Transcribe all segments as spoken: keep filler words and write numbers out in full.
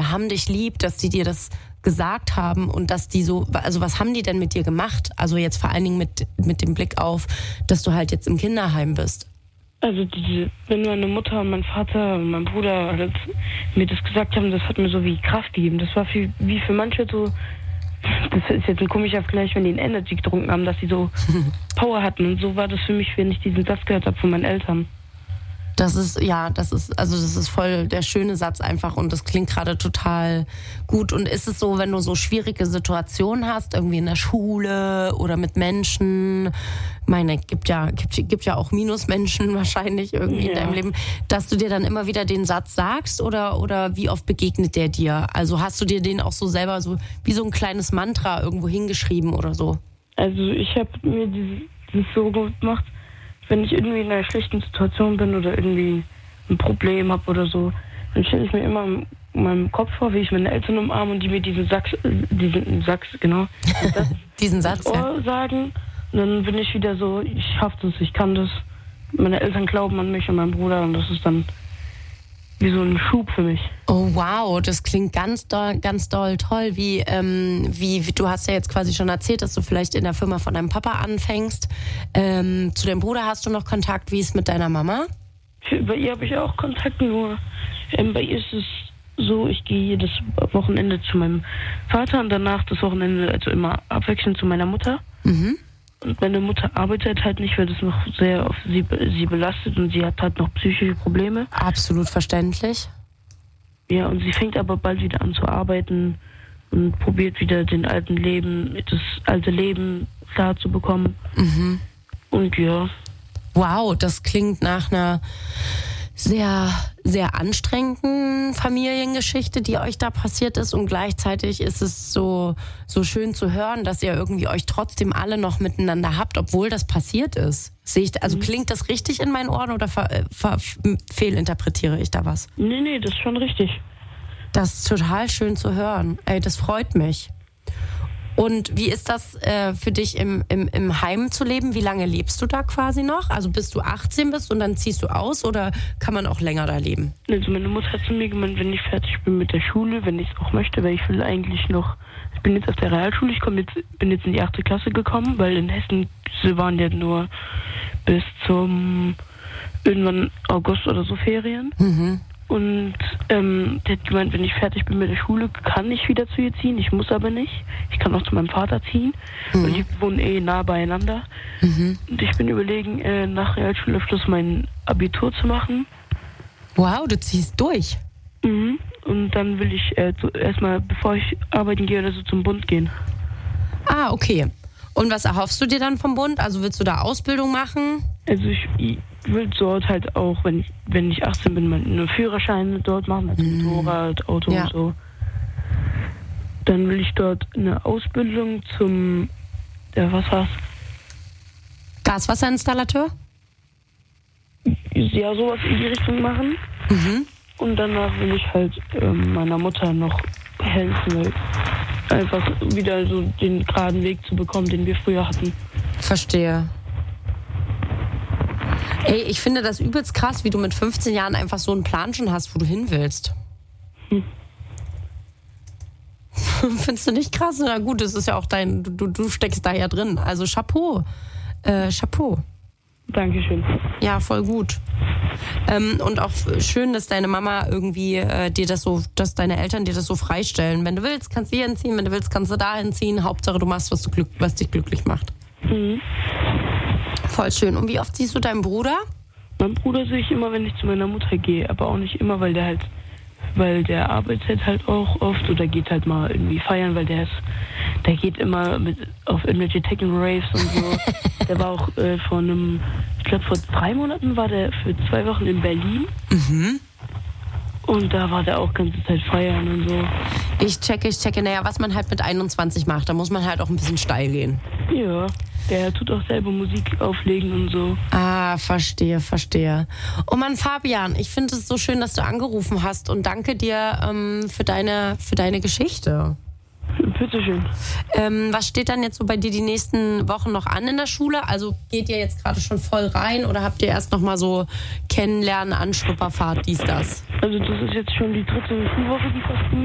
Mama haben dich lieb, dass die dir das gesagt haben und dass die so, also was haben die denn mit dir gemacht? Also jetzt vor allen Dingen mit, mit dem Blick auf, dass du halt jetzt im Kinderheim bist. Also diese, wenn meine Mutter und mein Vater und mein Bruder halt mir das gesagt haben, das hat mir so wie Kraft gegeben. Das war für, wie für manche so, das ist jetzt ein komischer Vergleich, wenn die einen Energy getrunken haben, dass sie so Power hatten. Und so war das für mich, wenn ich diesen Satz gehört habe von meinen Eltern. Das ist, ja, das ist, also das ist voll der schöne Satz einfach und das klingt gerade total gut. Und ist es so, wenn du so schwierige Situationen hast, irgendwie in der Schule oder mit Menschen, meine, gibt ja, gibt, gibt ja auch Minusmenschen wahrscheinlich irgendwie ja. in deinem Leben, dass du dir dann immer wieder den Satz sagst oder, oder wie oft begegnet der dir? Also hast du dir den auch so selber so wie so ein kleines Mantra irgendwo hingeschrieben oder so? Also ich habe mir dieses, dieses so gemacht, wenn ich irgendwie in einer schlechten Situation bin oder irgendwie ein Problem habe oder so, dann stelle ich mir immer in meinem Kopf vor, wie ich meine Eltern umarme und die mir diesen Satz, diesen Satz, genau, diesen Satz, diesen Satz ins Ohr ja. sagen. Und dann bin ich wieder so, ich schaffe das, ich kann das. Meine Eltern glauben an mich und meinen Bruder und das ist dann wie so ein Schub für mich. Oh wow, das klingt ganz doll, ganz doll toll. Wie, ähm, wie, wie du hast ja jetzt quasi schon erzählt, dass du vielleicht in der Firma von deinem Papa anfängst. Ähm, zu deinem Bruder hast du noch Kontakt? Wie ist mit deiner Mama? Bei ihr habe ich auch Kontakt, nur ähm, bei ihr ist es so, ich gehe jedes Wochenende zu meinem Vater und danach das Wochenende, also immer abwechselnd zu meiner Mutter. Mhm. Und meine Mutter arbeitet halt nicht, weil das noch sehr auf sie, sie belastet und sie hat halt noch psychische Probleme. Absolut verständlich. Ja, und sie fängt aber bald wieder an zu arbeiten und probiert wieder den alten Leben, das alte Leben klar zu bekommen. Mhm. Und ja. Wow, das klingt nach einer sehr, sehr anstrengenden Familiengeschichte, die euch da passiert ist. Und gleichzeitig ist es so, so schön zu hören, dass ihr irgendwie euch trotzdem alle noch miteinander habt, obwohl das passiert ist. Sehe ich, also mhm. klingt das richtig in meinen Ohren oder ver, ver, fehlinterpretiere ich da was? Nee, nee, das ist schon richtig. Das ist total schön zu hören. Ey, das freut mich. Und wie ist das äh, für dich im, im, im Heim zu leben? Wie lange lebst du da quasi noch? Also bis du achtzehn bist und dann ziehst du aus oder kann man auch länger da leben? Also meine Mutter hat zu mir gemeint, wenn ich fertig bin mit der Schule, wenn ich es auch möchte, weil ich will eigentlich noch, ich bin jetzt auf der Realschule, ich komm jetzt, bin jetzt in die achte Klasse gekommen, weil in Hessen sie waren ja nur bis zum irgendwann August oder so Ferien. Mhm. Und ähm, der hat gemeint, wenn ich fertig bin mit der Schule, kann ich wieder zu ihr ziehen. Ich muss aber nicht. Ich kann auch zu meinem Vater ziehen. Mhm. Und die wohnen eh nah beieinander. Mhm. Und ich bin überlegen, äh, nach Realschulabschluss mein Abitur zu machen. Wow, du ziehst durch. Mhm. Und dann will ich äh, so erstmal, bevor ich arbeiten gehe oder so, zum Bund gehen. Ah, okay. Und was erhoffst du dir dann vom Bund? Also willst du da Ausbildung machen? Also ich, ich will dort halt auch, wenn ich, wenn ich achtzehn bin, einen Führerschein dort machen, also Mhm. Motorrad, Auto Ja. und so. Dann will ich dort eine Ausbildung zum, ja, was war's? Gaswasserinstallateur? Ja, sowas in die Richtung machen. Mhm. Und danach will ich halt ähm, meiner Mutter noch helfen, weil einfach wieder so den geraden Weg zu bekommen, den wir früher hatten. Verstehe. Ey, ich finde das übelst krass, wie du mit fünfzehn Jahren einfach so einen Plan schon hast, wo du hin willst. Hm. Findest du nicht krass? Na gut, das ist ja auch dein, du, du steckst da ja drin. Also Chapeau. Äh, Chapeau. Dankeschön. Ja, voll gut. Ähm, und auch schön, dass deine Mama irgendwie äh, dir das so, dass deine Eltern dir das so freistellen. Wenn du willst, kannst du hier hinziehen, wenn du willst, kannst du da hinziehen. Hauptsache, du machst, was, du glück, was dich glücklich macht. Mhm. Voll schön. Und wie oft siehst du deinen Bruder? Meinen Bruder sehe ich immer, wenn ich zu meiner Mutter gehe, aber auch nicht immer, weil der halt, weil der arbeitet halt auch oft oder geht halt mal irgendwie feiern, weil der ist, der geht immer mit auf irgendwelche Techno-Raves und so. Der war auch äh, vor einem, ich glaube vor drei Monaten war der für zwei Wochen in Berlin. Mhm. Und da war der auch ganze Zeit feiern und so. Ich checke, ich checke. Naja, was man halt mit einundzwanzig macht, da muss man halt auch ein bisschen steil gehen. Ja, der tut auch selber Musik auflegen und so. Ah, verstehe, verstehe. Oh Mann, Fabian, ich finde es so schön, dass du angerufen hast und danke dir ähm, für deine, für deine Geschichte. Bitteschön. Ähm, was steht dann jetzt so bei dir die nächsten Wochen noch an in der Schule? Also geht ihr jetzt gerade schon voll rein oder habt ihr erst noch mal so Kennenlernen, Anschnupperfahrt, dies, das? Also das ist jetzt schon die dritte Schulwoche, die fast rum ist.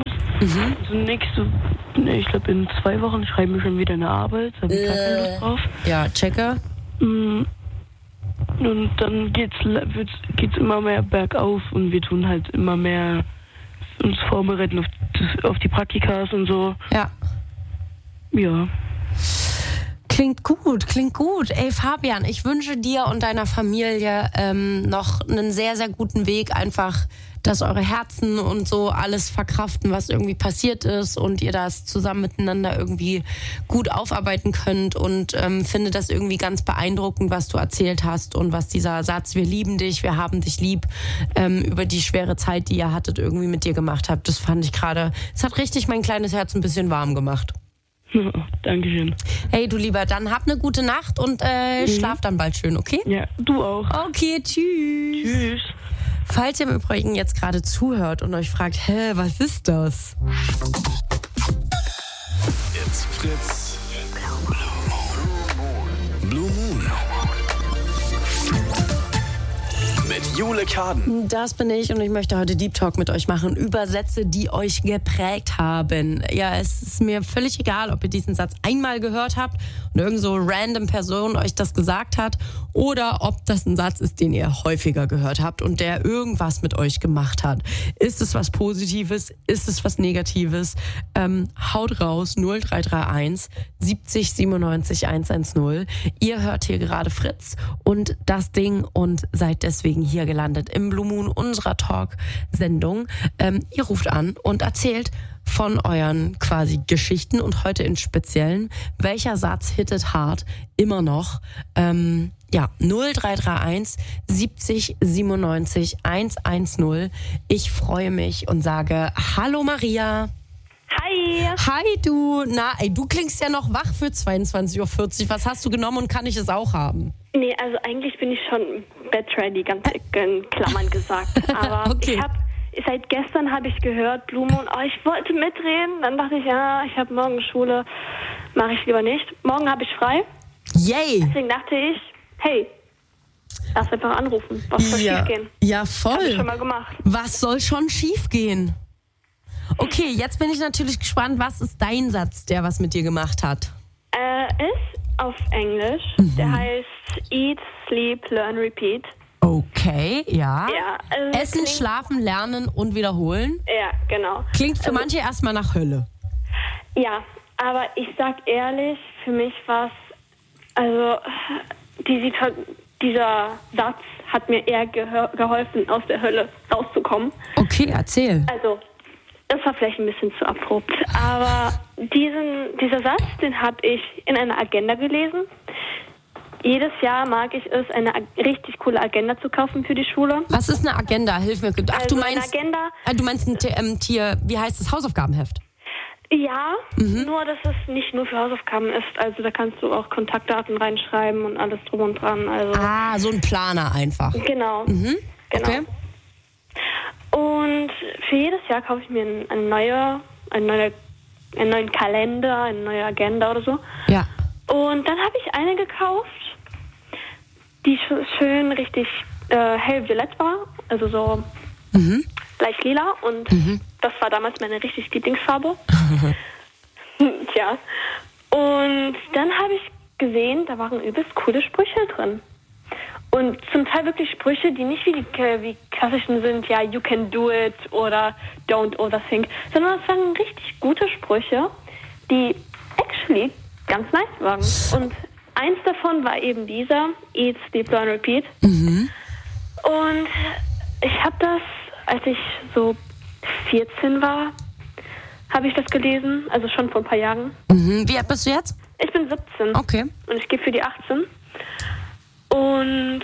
Mhm. Also nächste, nee, ich glaube in zwei Wochen schreiben wir schon wieder eine Arbeit, da habe ich gar keine Lust drauf. Ja, checke. Und dann geht's, geht's immer mehr bergauf und wir tun halt immer mehr uns vorbereiten auf, das, auf die Praktikas und so. Ja. Ja. Klingt gut, klingt gut. Ey, Fabian, ich wünsche dir und deiner Familie ähm, noch einen sehr, sehr guten Weg. Einfach, dass eure Herzen und so alles verkraften, was irgendwie passiert ist und ihr das zusammen miteinander irgendwie gut aufarbeiten könnt. Und ähm, finde das irgendwie ganz beeindruckend, was du erzählt hast und was dieser Satz, wir lieben dich, wir haben dich lieb, ähm, über die schwere Zeit, die ihr hattet, irgendwie mit dir gemacht habt. Das fand ich gerade, es hat richtig mein kleines Herz ein bisschen warm gemacht. Ja, Dankeschön. Hey, du Lieber, dann hab eine gute Nacht und äh, mhm. schlaf dann bald schön, okay? Ja, du auch. Okay, tschüss. Tschüss. Falls ihr im Übrigen jetzt gerade zuhört und euch fragt, hä, was ist das? It's Fritz. Blue Moon. Mit Jule Kaden. Das bin ich und ich möchte heute Deep Talk mit euch machen über Sätze, die euch geprägt haben. Ja, es ist mir völlig egal, ob ihr diesen Satz einmal gehört habt und irgend so random Person euch das gesagt hat oder ob das ein Satz ist, den ihr häufiger gehört habt und der irgendwas mit euch gemacht hat. Ist es was Positives? Ist es was Negatives? Ähm, haut raus, null drei drei eins siebzig siebenundneunzig hundertzehn. Ihr hört hier gerade Fritz und das Ding und seid deswegen hier gelandet im Blue Moon unserer Talk-Sendung. Ähm, ihr ruft an und erzählt von euren quasi Geschichten und heute in Speziellen, welcher Satz hittet hart immer noch. Ähm, ja, null drei drei eins siebzig siebenundneunzig hundertzehn. Ich freue mich und sage Hallo Maria. Hi. Hi du. Na, ey, du klingst ja noch wach für zweiundzwanzig Uhr vierzig. Was hast du genommen und kann ich es auch haben? Nee, also eigentlich bin ich schon bed-ready, ganz in Klammern gesagt. Aber okay. ich habe seit gestern habe ich gehört, Blue Moon, oh, ich wollte mitreden. Dann dachte ich, ja, ich habe morgen Schule, mache ich lieber nicht. Morgen habe ich frei. Yay. Deswegen dachte ich, hey, lass einfach anrufen. Was soll ja. schief gehen? Ja, voll. Hab ich schon mal gemacht. Was soll schon schief gehen? Okay, jetzt bin ich natürlich gespannt, was ist dein Satz, der was mit dir gemacht hat? Äh, ist auf Englisch. Mhm. Der heißt Eat, Sleep, Learn, Repeat. Okay, ja. Ja, also Essen, klingt, schlafen, lernen und wiederholen. Ja, genau. Klingt für also, manche erstmal nach Hölle. Ja, aber ich sag ehrlich, für mich war es, also die, dieser Satz hat mir eher gehör, geholfen, aus der Hölle rauszukommen. Okay, erzähl. Also, das war vielleicht ein bisschen zu abrupt, aber diesen, dieser Satz, den habe ich in einer Agenda gelesen. Jedes Jahr mag ich es, eine richtig coole Agenda zu kaufen für die Schule. Was ist eine Agenda? Hilf mir. Ach, also du meinst, eine Agenda, äh, du meinst ein ähm, Tier, wie heißt das, Hausaufgabenheft? Ja, Mhm. nur dass es nicht nur für Hausaufgaben ist. Also da kannst du auch Kontaktdaten reinschreiben und alles drum und dran. Also Ah, so ein Planer einfach. genau. Mhm. Genau. Okay. Und für jedes Jahr kaufe ich mir eine neue, eine neue, einen neuen Kalender, eine neue Agenda oder so. Ja. Und dann habe ich eine gekauft, die sch- schön richtig äh, hellviolett war, also so Mhm. leicht lila. Und Mhm. das war damals meine richtig Lieblingsfarbe. Tja. Und dann habe ich gesehen, da waren übelst coole Sprüche drin. Und zum Teil wirklich Sprüche, die nicht wie die wie klassischen sind, ja, you can do it oder don't overthink, sondern es waren richtig gute Sprüche, die actually ganz nice waren. Und eins davon war eben dieser, Eat, Sleep, Learn, Repeat. Mhm. Und ich habe das, als ich so vierzehn war, habe ich das gelesen, also schon vor ein paar Jahren. Mhm. Wie alt bist du jetzt? Ich bin siebzehn Okay. und ich gehe für die achtzehn. Und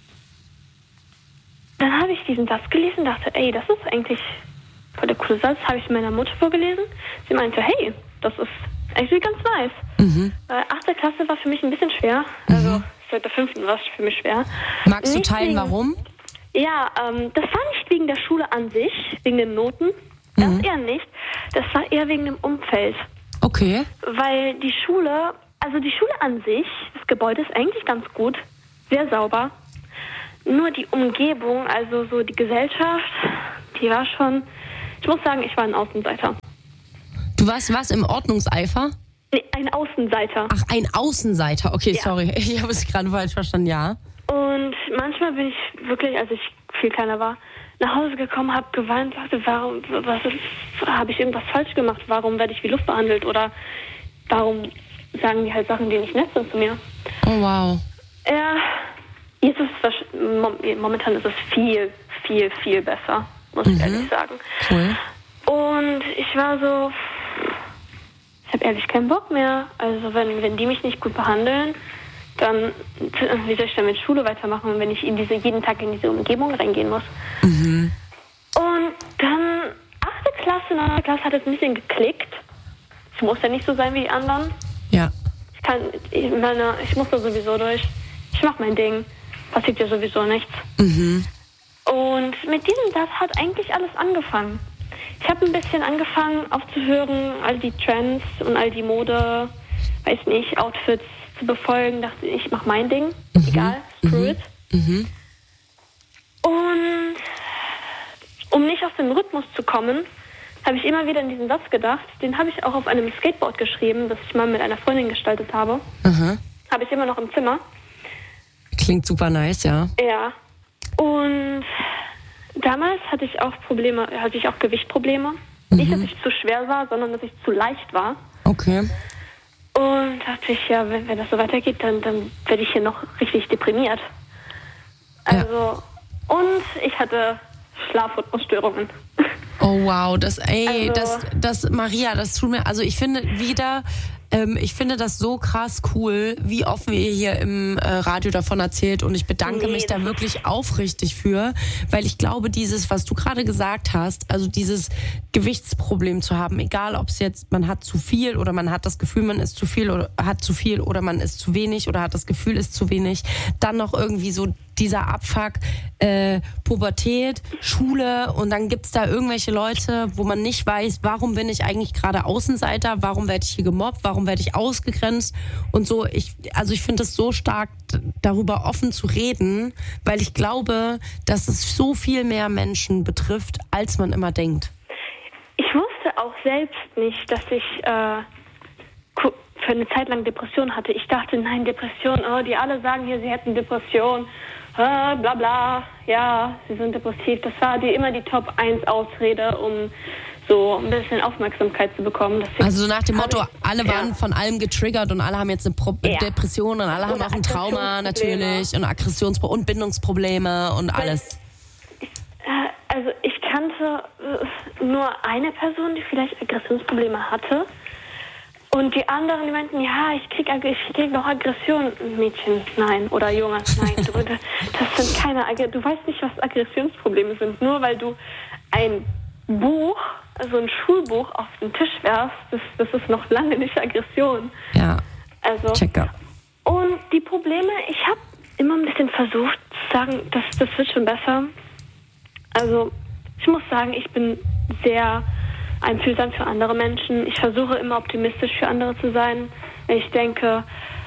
dann habe ich diesen Satz gelesen und dachte, ey, das ist eigentlich voll der coole Satz. Habe ich meiner Mutter vorgelesen. Sie meinte, hey, das ist eigentlich ganz nice. Mhm. Äh, achte Klasse war für mich ein bisschen schwer. Also seit der fünften war es für mich schwer. Magst du Nicht teilen, wegen- warum? Ja, ähm, das war nicht wegen der Schule an sich, wegen den Noten. Das Mhm. eher nicht. Das war eher wegen dem Umfeld. Okay. Weil die Schule, also die Schule an sich, das Gebäude ist eigentlich ganz gut, sehr sauber. Nur die Umgebung, also so die Gesellschaft, die war schon, ich muss sagen, ich war ein Außenseiter. Du warst was, im Ordnungseifer? Nee, ein Außenseiter. Ach, ein Außenseiter. Okay, Ja. sorry. Ich habe es gerade falsch verstanden, ja. Und manchmal bin ich wirklich, als ich viel kleiner war, nach Hause gekommen, habe geweint, dachte, warum, was ist, habe ich irgendwas falsch gemacht? Warum werde ich wie Luft behandelt? Oder warum sagen die halt Sachen, die nicht nett sind zu mir? Oh, wow. Ja, jetzt ist es, momentan ist es viel, viel, viel besser, muss ich Mhm. ehrlich sagen. Cool. Und ich war so, ich habe ehrlich keinen Bock mehr. Also wenn, wenn die mich nicht gut behandeln, dann, wie soll ich dann mit Schule weitermachen, wenn ich in diese, jeden Tag in diese Umgebung reingehen muss? Mhm. Und dann achte Klasse, neunte Klasse hat es ein bisschen geklickt. Ich muss ja nicht so sein wie die anderen. Ja. Ich kann, ich meine, ich muss da sowieso durch. Ich mach mein Ding. Passiert ja sowieso nichts. Mhm. Und mit diesem Satz hat eigentlich alles angefangen. Ich habe ein bisschen angefangen aufzuhören, all die Trends und all die Mode, weiß nicht, Outfits zu befolgen. Dachte ich, mach mein Ding. Mhm. Egal, screw Mhm. it. Mhm. Und um nicht aus dem Rhythmus zu kommen, habe ich immer wieder in diesen Satz gedacht. Den habe ich auch auf einem Skateboard geschrieben, das ich mal mit einer Freundin gestaltet habe. Aha. Habe ich immer noch im Zimmer. Klingt super nice, ja. Ja. Und damals hatte ich auch Probleme, hatte ich auch Gewichtprobleme. Mhm. Nicht, dass ich zu schwer war, sondern dass ich zu leicht war. Okay. Und dachte ich, ja, wenn, wenn das so weitergeht, dann, dann werde ich hier noch richtig deprimiert. Also, und ich hatte Schlafrhythmusstörungen. Oh wow, das, ey, Also- das, das, Maria, das tut mir, also ich finde wieder, ähm, ich finde das so krass cool, wie offen ihr hier im äh, Radio davon erzählt, und ich bedanke Nee, mich da das- wirklich aufrichtig für, weil ich glaube, dieses, was du gerade gesagt hast, also dieses Gewichtsproblem zu haben, egal ob es jetzt, man hat zu viel oder man hat das Gefühl, man ist zu viel oder hat zu viel oder man ist zu wenig oder hat das Gefühl, ist zu wenig, dann noch irgendwie so dieser Abfuck, äh, Pubertät, Schule, und dann gibt's da irgendwelche Leute, wo man nicht weiß, warum bin ich eigentlich gerade Außenseiter, warum werde ich hier gemobbt, warum werde ich ausgegrenzt und so. Ich, also ich finde es so stark, d- darüber offen zu reden, weil ich glaube, dass es so viel mehr Menschen betrifft, als man immer denkt. Ich wusste auch selbst nicht, dass ich äh, ku- für eine Zeit lang Depression hatte. Ich dachte, nein, Depression, oh, die alle sagen hier, sie hätten Depression, äh, bla bla, ja, sie sind depressiv. Das war die, immer die Top eins Ausrede, um so ein bisschen Aufmerksamkeit zu bekommen. Deswegen Also nach dem habe Motto, ich- alle waren ja. von allem getriggert und alle haben jetzt eine Pro- Ja. Depression und alle haben Oder auch ein Trauma Aggressionsprobleme. natürlich und Aggressions- und Bindungsprobleme und alles. Äh, Also ich kannte äh, nur eine Person, die vielleicht Aggressionsprobleme hatte. Und die anderen, die meinten, ja, ich krieg, Ag- ich krieg noch Aggression. Mädchen, nein. Oder Junge, nein. Du, das sind keine Ag- Du weißt nicht, was Aggressionsprobleme sind. Nur weil du ein Buch, also ein Schulbuch auf den Tisch werfst, das, das ist noch lange nicht Aggression. Ja, Also, checker. und die Probleme, ich habe immer ein bisschen versucht zu sagen, das, das wird schon besser. Also ich muss sagen, ich bin sehr einfühlsam für andere Menschen. Ich versuche immer optimistisch für andere zu sein. Ich denke,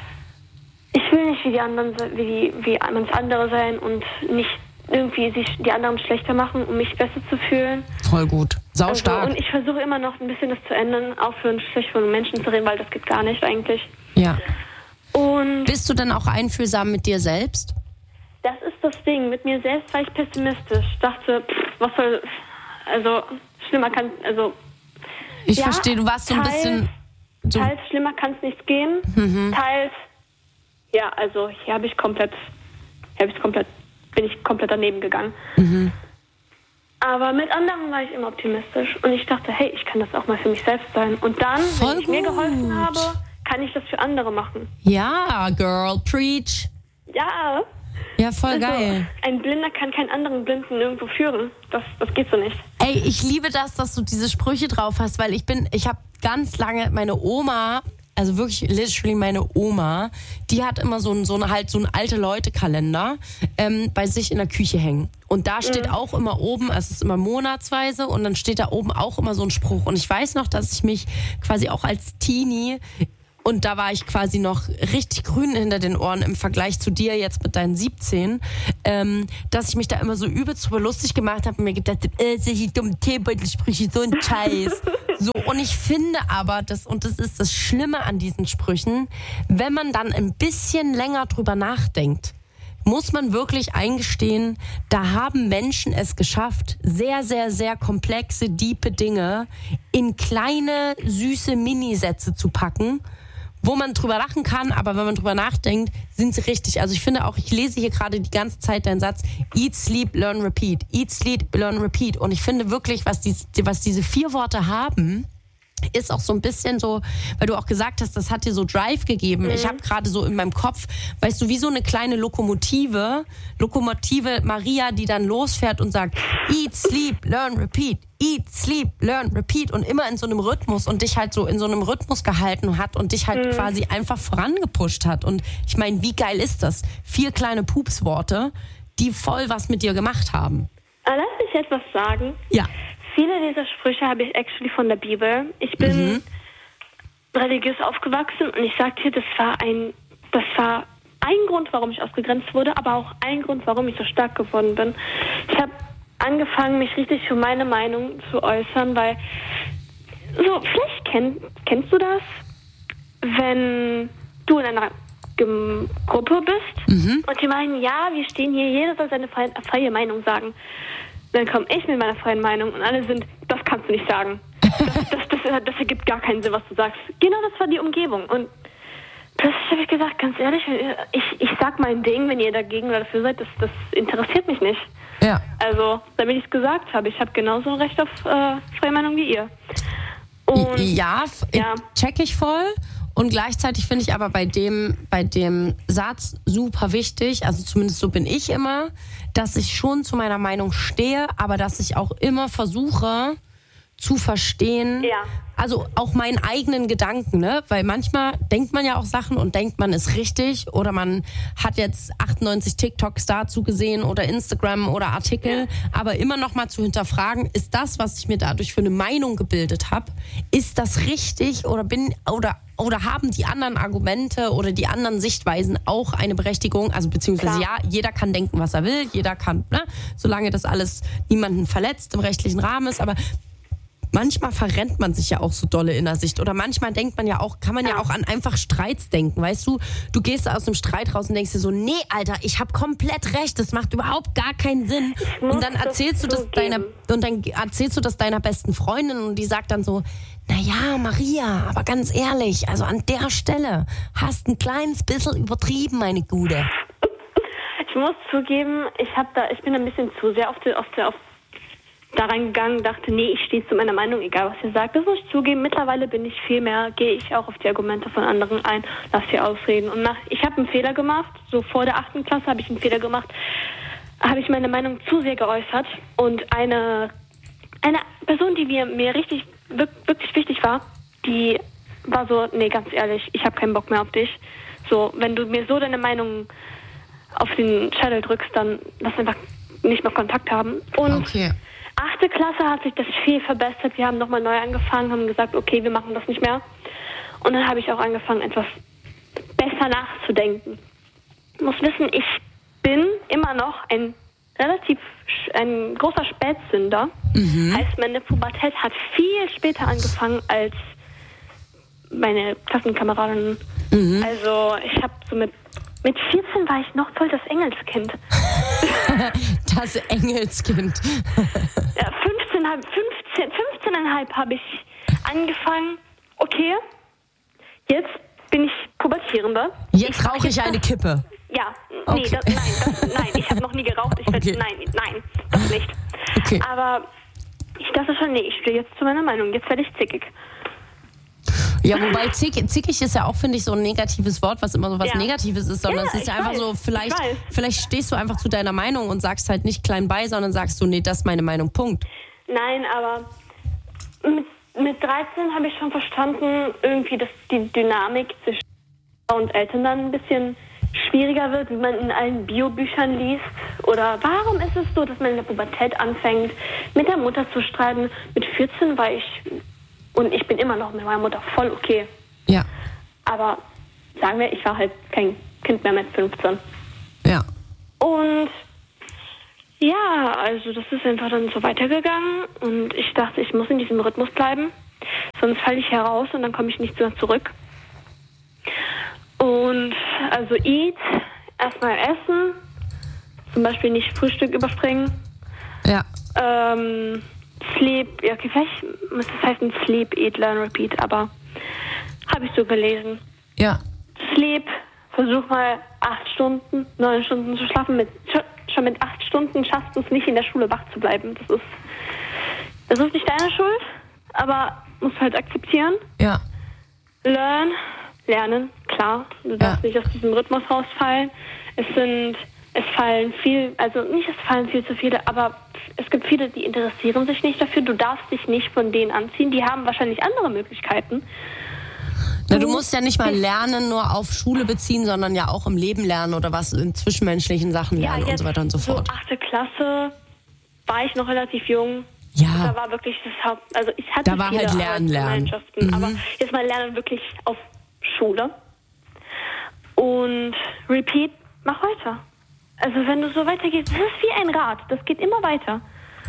ich will nicht wie die anderen, wie die, wie manch andere sein und nicht irgendwie sich die anderen schlechter machen, um mich besser zu fühlen. Voll gut. Sau Also, stark. und ich versuche immer noch ein bisschen das zu ändern, aufhören schlecht von Menschen zu reden, weil das geht gar nicht eigentlich. Ja. Und Bist du denn auch einfühlsam mit dir selbst? das ist das Ding. Mit mir selbst war ich pessimistisch. Ich dachte, pff, was soll, also schlimmer kann, also Ich ja, verstehe, du warst so ein teils, bisschen... So, Teils schlimmer kann es nicht gehen. Mhm. Teils, ja, also hier habe ich komplett, hier habe ich komplett, bin ich komplett daneben gegangen. mhm. Aber mit anderen war ich immer optimistisch und ich dachte, hey, ich kann das auch mal für mich selbst sein. Und dann, Voll wenn ich mir gut. geholfen habe, kann ich das für andere machen. Ja, Girl, preach. Ja. Ja, voll Also, geil. ein Blinder kann keinen anderen Blinden irgendwo führen. Das, das geht so nicht. Ey, ich liebe das, dass du diese Sprüche drauf hast, weil ich bin, ich habe ganz lange meine Oma, also wirklich literally meine Oma, die hat immer so einen, so einen halt so einen alte Leute-Kalender ähm, bei sich in der Küche hängen. Und da steht auch immer oben, es ist immer monatsweise, und dann steht da oben auch immer so ein Spruch. Und ich weiß noch, dass ich mich quasi auch als Teenie, und da war ich quasi noch richtig grün hinter den Ohren im Vergleich zu dir jetzt mit deinen siebzehn, ähm, dass ich mich da immer so übelst drüber lustig gemacht habe und mir gedacht habe, äh, solche dummen Teebeutelsprüche, so ein Scheiß. So, und ich finde aber, das, und das ist das Schlimme an diesen Sprüchen, wenn man dann ein bisschen länger drüber nachdenkt, muss man wirklich eingestehen, da haben Menschen es geschafft, sehr, sehr, sehr komplexe, diepe Dinge in kleine, süße Minisätze zu packen, wo man drüber lachen kann, aber wenn man drüber nachdenkt, sind sie richtig. Also ich finde auch, ich lese hier gerade die ganze Zeit deinen Satz, eat, sleep, learn, repeat. Eat, sleep, learn, repeat. Und ich finde wirklich, was, die, was diese vier Worte haben, ist auch so ein bisschen so, weil du auch gesagt hast, das hat dir so Drive gegeben. Mhm. Ich habe gerade so in meinem Kopf, weißt du, wie so eine kleine Lokomotive, Lokomotive Maria, die dann losfährt und sagt, eat, sleep, learn, repeat. Eat, sleep, learn, repeat und immer in so einem Rhythmus und dich halt so in so einem Rhythmus gehalten hat und dich halt mhm. quasi einfach vorangepusht hat. Und ich meine, wie geil ist das? Vier kleine Pupsworte, die voll was mit dir gemacht haben. Lass mich etwas sagen. Ja. Viele dieser Sprüche habe ich actually von der Bibel. Ich bin mhm. religiös aufgewachsen und ich sag dir, das war ein, das war ein Grund, warum ich ausgegrenzt wurde, aber auch ein Grund, warum ich so stark geworden bin. Ich habe angefangen, mich richtig für meine Meinung zu äußern, weil so, vielleicht kenn, kennst du das, wenn du in einer G- Gruppe bist mhm. und die meinen, ja, wir stehen hier, jeder soll seine freie, freie Meinung sagen. Dann komme ich mit meiner freien Meinung und alle sind, das kannst du nicht sagen. Das, das, das, das ergibt gar keinen Sinn, was du sagst. Genau, das war die Umgebung. Und plötzlich habe ich gesagt, ganz ehrlich, ich, ich sag mein Ding, wenn ihr dagegen oder dafür seid, das, das interessiert mich nicht. Ja. Also, damit ich es gesagt habe, ich habe genauso ein Recht auf äh, freie Meinung wie ihr. Und, ja, ja, check ich voll. Und gleichzeitig finde ich aber bei dem, bei dem Satz super wichtig, also zumindest so bin ich immer, dass ich schon zu meiner Meinung stehe, aber dass ich auch immer versuche zu verstehen, ja. also auch meinen eigenen Gedanken, ne? Weil manchmal denkt man ja auch Sachen und denkt, man ist richtig oder man hat jetzt achtundneunzig TikToks dazu gesehen oder Instagram oder Artikel, ja. aber immer noch mal zu hinterfragen, ist das, was ich mir dadurch für eine Meinung gebildet habe, ist das richtig oder bin oder oder haben die anderen Argumente oder die anderen Sichtweisen auch eine Berechtigung? Also beziehungsweise Klar. ja, jeder kann denken, was er will, jeder kann, ne? Solange das alles niemanden verletzt im rechtlichen Rahmen ist, aber manchmal verrennt man sich ja auch so dolle in der Sicht. Oder manchmal denkt man ja auch, kann man ja auch an einfach Streits denken. Weißt du, du gehst aus einem Streit raus und denkst dir so, nee, Alter, ich habe komplett recht, das macht überhaupt gar keinen Sinn. Und dann erzählst du das deiner, und dann erzählst du das deiner besten Freundin und die sagt dann so, naja, Maria, aber ganz ehrlich, also an der Stelle hast ein kleines bisschen übertrieben, meine Gute. Ich muss zugeben, ich habe da, ich bin ein bisschen zu sehr auf die, auf die, auf da reingegangen, dachte, nee, ich stehe zu meiner Meinung, egal was ihr sagt. Das muss ich zugeben. Mittlerweile bin ich viel mehr, gehe ich auch auf die Argumente von anderen ein, lass sie ausreden. Und nach, ich habe einen Fehler gemacht, so vor der achten Klasse habe ich einen Fehler gemacht, habe ich meine Meinung zu sehr geäußert. Und eine, eine Person, die mir, mir richtig, wirklich wichtig war, die war so, nee, ganz ehrlich, ich habe keinen Bock mehr auf dich. So, wenn du mir so deine Meinung auf den Schädel drückst, dann lass einfach nicht mehr Kontakt haben. Und okay. Achte Klasse hat sich das viel verbessert. Wir haben nochmal neu angefangen, haben gesagt, okay, wir machen das nicht mehr. Und dann habe ich auch angefangen, etwas besser nachzudenken. Ich muss wissen, ich bin immer noch ein relativ ein großer Spätsünder. Mhm. Heißt, meine Pubertät hat viel später angefangen als meine Klassenkameradinnen. Mhm. Also ich habe so mit Mit vierzehn war ich noch voll das Engelskind. Das Engelskind. Ja, fünfzehn, fünfzehn, fünfzehn Komma fünf habe ich angefangen. Okay, jetzt bin ich Pubertierende. Jetzt rauche ich eine Kippe. Ja, nee, okay. das, nein, das, nein, ich habe noch nie geraucht. Ich okay. werd, nein, nein, das nicht. Okay. Aber ich dachte schon, nee, ich stehe jetzt zu meiner Meinung. Jetzt werde ich zickig. Ja, wobei zick, zickig ist ja auch, finde ich, so ein negatives Wort, was immer so was ja. Negatives ist, sondern ja, es ist ja einfach weiß, so, vielleicht, vielleicht stehst du einfach zu deiner Meinung und sagst halt nicht klein bei, sondern sagst so, nee, das ist meine Meinung, Punkt. Nein, aber mit, mit dreizehn habe ich schon verstanden, irgendwie, dass die Dynamik zwischen und Eltern dann ein bisschen schwieriger wird, wie man in allen Biobüchern liest. Oder warum ist es so, dass man in der Pubertät anfängt, mit der Mutter zu streiten? Mit vierzehn war ich... Und ich bin immer noch mit meiner Mutter voll okay. Ja. Aber sagen wir, ich war halt kein Kind mehr mit fünfzehn. Ja. Und ja, also das ist einfach dann so weitergegangen. Und ich dachte, ich muss in diesem Rhythmus bleiben. sonst falle ich heraus und dann komme ich nicht mehr zurück. Und also eat, erstmal essen, zum Beispiel nicht Frühstück überspringen. Ja. Ähm, sleep, ja okay, vielleicht muss das heißen sleep, eat, learn, repeat, aber habe ich so gelesen. Ja. Sleep, versuch mal acht Stunden, neun Stunden zu schlafen. Mit, schon mit acht Stunden schaffst du es nicht, in der Schule wach zu bleiben. Das ist, das ist nicht deine Schuld, aber musst halt akzeptieren. Ja. Learn, lernen, klar. Du darfst Ja. nicht aus diesem Rhythmus rausfallen. Es sind, es fallen viel, also nicht, es fallen viel zu viele, aber es gibt viele, die interessieren sich nicht dafür. Du darfst dich nicht von denen anziehen. Die haben wahrscheinlich andere Möglichkeiten. Na, du musst ja nicht mal Lernen nur auf Schule beziehen, sondern ja auch im Leben lernen oder was in zwischenmenschlichen Sachen lernen ja, und so weiter und so fort. So achte Klasse war ich noch relativ jung. Ja. Da war wirklich das Haupt, also ich hatte Da war viele halt Lernen, Lernen. Gemeinschaften, Mhm. aber jetzt mal Lernen wirklich auf Schule. Und Repeat, mach weiter. Also wenn du so weitergehst, das ist wie ein Rad, das geht immer weiter.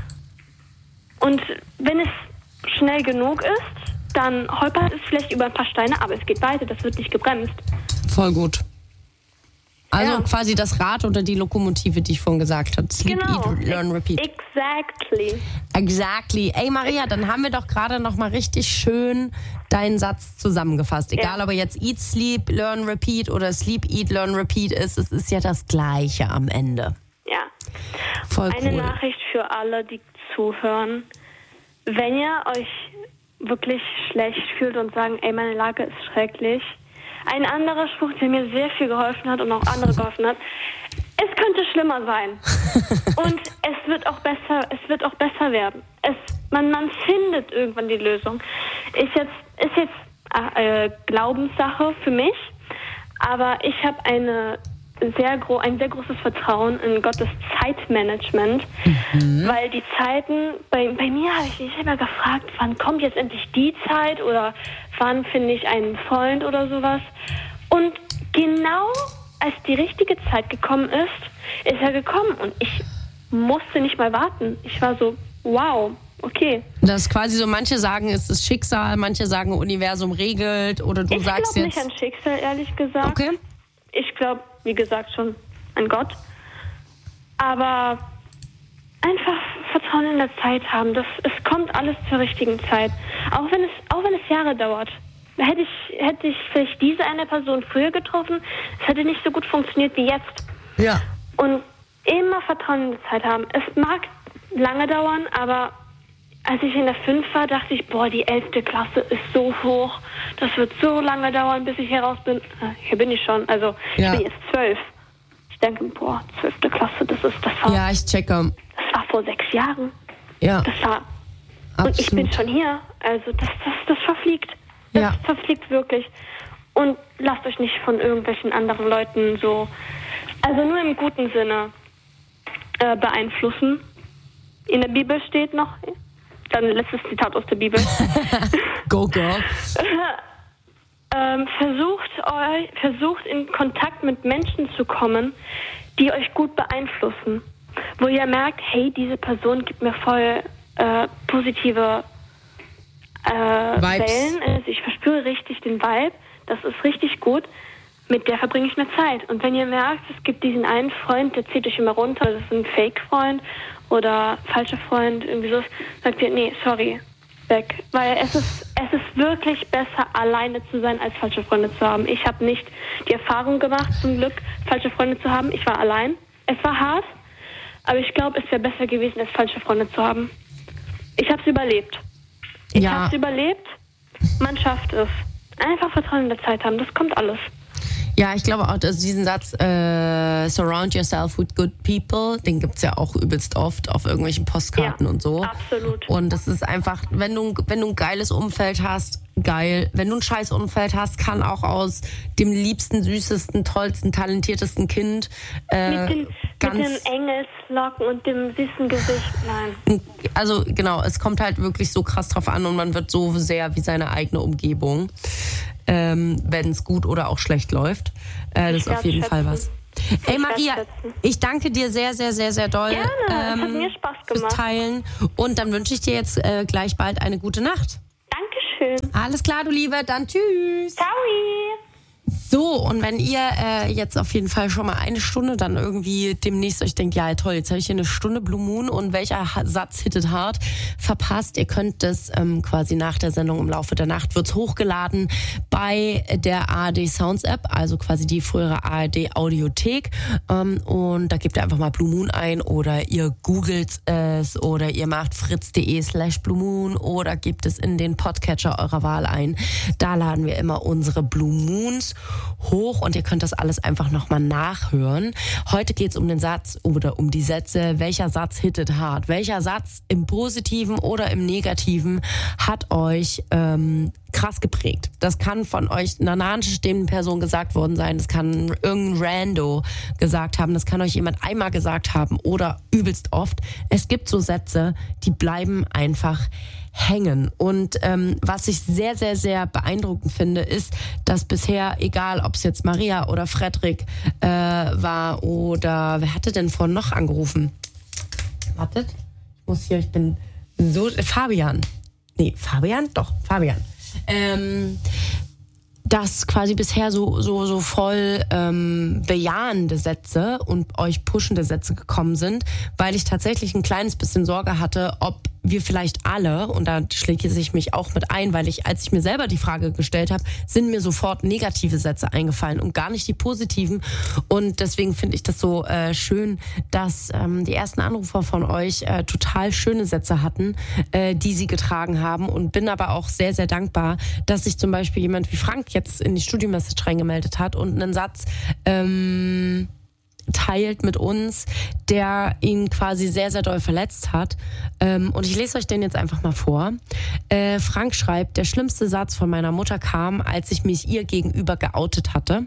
Und wenn es schnell genug ist, dann holpert es vielleicht über ein paar Steine, aber es geht weiter, das wird nicht gebremst. Voll gut. Also Ja. quasi das Rad oder die Lokomotive, die ich vorhin gesagt habe. Sleep, Genau. eat, learn, repeat. Exactly. Exactly. Ey Maria, dann haben wir doch gerade noch mal richtig schön deinen Satz zusammengefasst. Egal, Ja. ob er jetzt eat, sleep, learn, repeat oder sleep, eat, learn, repeat ist, es ist ja das Gleiche am Ende. Ja. Voll Eine cool. Nachricht für alle, die zuhören. Wenn ihr euch wirklich schlecht fühlt und sagen, ey, meine Lage ist schrecklich. Ein anderer Spruch, der mir sehr viel geholfen hat und auch andere geholfen hat. Es könnte schlimmer sein. Und es wird auch besser, es wird auch besser werden. Es, man, man findet irgendwann die Lösung. Ist jetzt, ist jetzt äh, Glaubenssache für mich, aber ich habe eine sehr gro- ein sehr großes Vertrauen in Gottes Zeitmanagement, mhm. weil die Zeiten, bei, bei mir habe ich mich immer gefragt, wann kommt jetzt endlich die Zeit oder wann finde ich einen Freund oder sowas. Und genau als die richtige Zeit gekommen ist, ist er gekommen und ich musste nicht mal warten. Ich war so, wow, okay. Das ist quasi so, manche sagen, es ist Schicksal, manche sagen, Universum regelt oder du ich sagst jetzt... Ich jetzt... glaube nicht an Schicksal, ehrlich gesagt. Okay. Ich glaube, wie gesagt, schon an Gott. Aber einfach Vertrauen in der Zeit haben. Das, es kommt alles zur richtigen Zeit. Auch wenn es, auch wenn es Jahre dauert. Hätte ich, hätte ich vielleicht diese eine Person früher getroffen, es hätte nicht so gut funktioniert wie jetzt. Ja. Und immer Vertrauen in die Zeit haben. Es mag lange dauern, aber als ich in der fünf war, dachte ich, boah, die elfte Klasse ist so hoch. Das wird so lange dauern, bis ich hier raus bin. Hier bin ich schon. Also Ja. ich bin jetzt zwölf. Ich denke, boah, zwölfte Klasse, das ist das war, Ja, ich checke. das war vor sechs Jahren. Ja, Das war und ich bin schon hier. Also das, das, das verfliegt. Das Ja. verfliegt wirklich. Und lasst euch nicht von irgendwelchen anderen Leuten so, also nur im guten Sinne äh, beeinflussen. In der Bibel steht noch, dann letztes Zitat aus der Bibel. Go, girl. ähm, versucht euch, versucht in Kontakt mit Menschen zu kommen, die euch gut beeinflussen. Wo ihr merkt, hey, diese Person gibt mir voll äh, positive äh, Wellen. Also ich verspüre richtig den Vibe. Das ist richtig gut. Mit der verbringe ich mehr Zeit. Und wenn ihr merkt, es gibt diesen einen Freund, der zieht euch immer runter, das ist ein Fake-Freund oder falscher Freund, irgendwie so, sagt ihr, nee, sorry, weg. Weil es ist, es ist wirklich besser, alleine zu sein, als falsche Freunde zu haben. Ich habe nicht die Erfahrung gemacht, zum Glück, falsche Freunde zu haben. Ich war allein. Es war hart, aber ich glaube, es wäre besser gewesen, als falsche Freunde zu haben. Ich habe es überlebt. Ich Ja. habe es überlebt. Man schafft es. Einfach Vertrauen in der Zeit haben, das kommt alles. Ja, ich glaube auch, dass diesen Satz, äh, surround yourself with good people, den gibt's ja auch übelst oft auf irgendwelchen Postkarten Ja, und so. absolut. Und das ist einfach, wenn du, wenn du ein geiles Umfeld hast, geil. Wenn du ein scheiß Umfeld hast, kann auch aus dem liebsten, süßesten, tollsten, talentiertesten Kind äh, Mit, den, ganz... mit den Engelslocken und dem süßen Gesicht, nein. Also genau, es kommt halt wirklich so krass drauf an und man wird so sehr wie seine eigene Umgebung, ähm, wenn es gut oder auch schlecht läuft. Äh, das ist auf jeden Fall was. Ey Ich Maria, wertschätzen. ich danke dir sehr, sehr, sehr, sehr doll Gerne, es hat mir Spaß fürs gemacht. Teilen. Und dann wünsche ich dir jetzt äh, gleich bald eine gute Nacht. Dankeschön. Dankeschön. Alles klar, du Liebe, dann tschüss. Ciao. So, und wenn ihr äh, jetzt auf jeden Fall schon mal eine Stunde dann irgendwie demnächst euch denkt, ja toll, jetzt habe ich hier eine Stunde Blue Moon und welcher ha- Satz hittet hart verpasst, ihr könnt das ähm, quasi nach der Sendung im Laufe der Nacht, wird's hochgeladen bei der A R D Sounds App, also quasi die frühere A R D Audiothek, ähm, und da gebt ihr einfach mal Blue Moon ein oder ihr googelt es oder ihr macht fritz.de slash Blue Moon oder gebt es in den Podcatcher eurer Wahl ein. Da laden wir immer unsere Blue Moons hoch und ihr könnt das alles einfach nochmal nachhören. Heute geht es um den Satz oder um die Sätze, welcher Satz hittet hart? Welcher Satz im Positiven oder im Negativen hat euch ähm, krass geprägt? Das kann von euch einer nahestehenden Person gesagt worden sein, das kann irgendein Rando gesagt haben, das kann euch jemand einmal gesagt haben oder übelst oft. Es gibt so Sätze, die bleiben einfach hängen. Und ähm, was ich sehr, sehr, sehr beeindruckend finde, ist, dass bisher, egal ob es jetzt Maria oder Frederik äh, war oder wer hatte denn vorhin noch angerufen? Wartet, ich muss hier, ich bin so, äh, Fabian. Nee, Fabian? Doch, Fabian. Ähm, dass quasi bisher so so so voll ähm, bejahende Sätze und euch pushende Sätze gekommen sind, weil ich tatsächlich ein kleines bisschen Sorge hatte, ob wir vielleicht alle, und da schläge ich mich auch mit ein, weil ich, als ich mir selber die Frage gestellt habe, sind mir sofort negative Sätze eingefallen und gar nicht die positiven. Und deswegen finde ich das so äh, schön, dass ähm, die ersten Anrufer von euch äh, total schöne Sätze hatten, äh, die sie getragen haben, und bin aber auch sehr, sehr dankbar, dass sich zum Beispiel jemand wie Frank jetzt in die Studio-Message reingemeldet hat und einen Satz ähm, teilt mit uns, der ihn quasi sehr, sehr doll verletzt hat. Ähm, und ich lese euch den jetzt einfach mal vor. Äh, Frank schreibt, der schlimmste Satz von meiner Mutter kam, als ich mich ihr gegenüber geoutet hatte.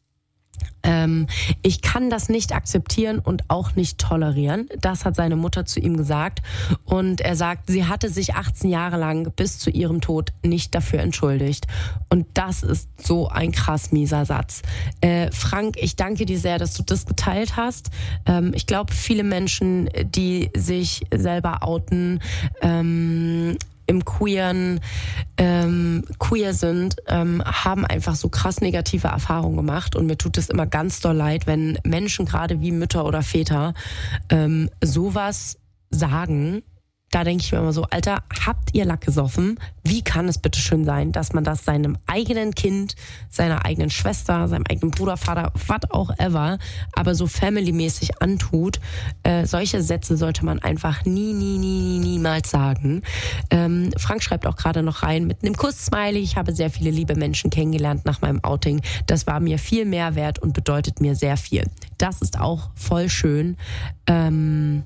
Ähm, ich kann das nicht akzeptieren und auch nicht tolerieren. Das hat seine Mutter zu ihm gesagt. Und er sagt, sie hatte sich achtzehn Jahre lang bis zu ihrem Tod nicht dafür entschuldigt. Und das ist so ein krass mieser Satz. Äh, Frank, ich danke dir sehr, dass du das geteilt hast. Ähm, ich glaube, viele Menschen, die sich selber outen, ähm, im Queeren ähm, queer sind, ähm, haben einfach so krass negative Erfahrungen gemacht, und mir tut es immer ganz doll leid, wenn Menschen, gerade wie Mütter oder Väter, ähm, sowas sagen. Da denke ich mir immer so, Alter, habt ihr Lack gesoffen? Wie kann es bitte schön sein, dass man das seinem eigenen Kind, seiner eigenen Schwester, seinem eigenen Bruder, Vater, was auch ever, aber so familymäßig antut? Äh, solche Sätze sollte man einfach nie, nie, nie, nie, niemals sagen. Ähm, Frank schreibt auch gerade noch rein mit einem Kuss-Smiley: Ich habe sehr viele liebe Menschen kennengelernt nach meinem Outing. Das war mir viel mehr wert und bedeutet mir sehr viel. Das ist auch voll schön. Ähm...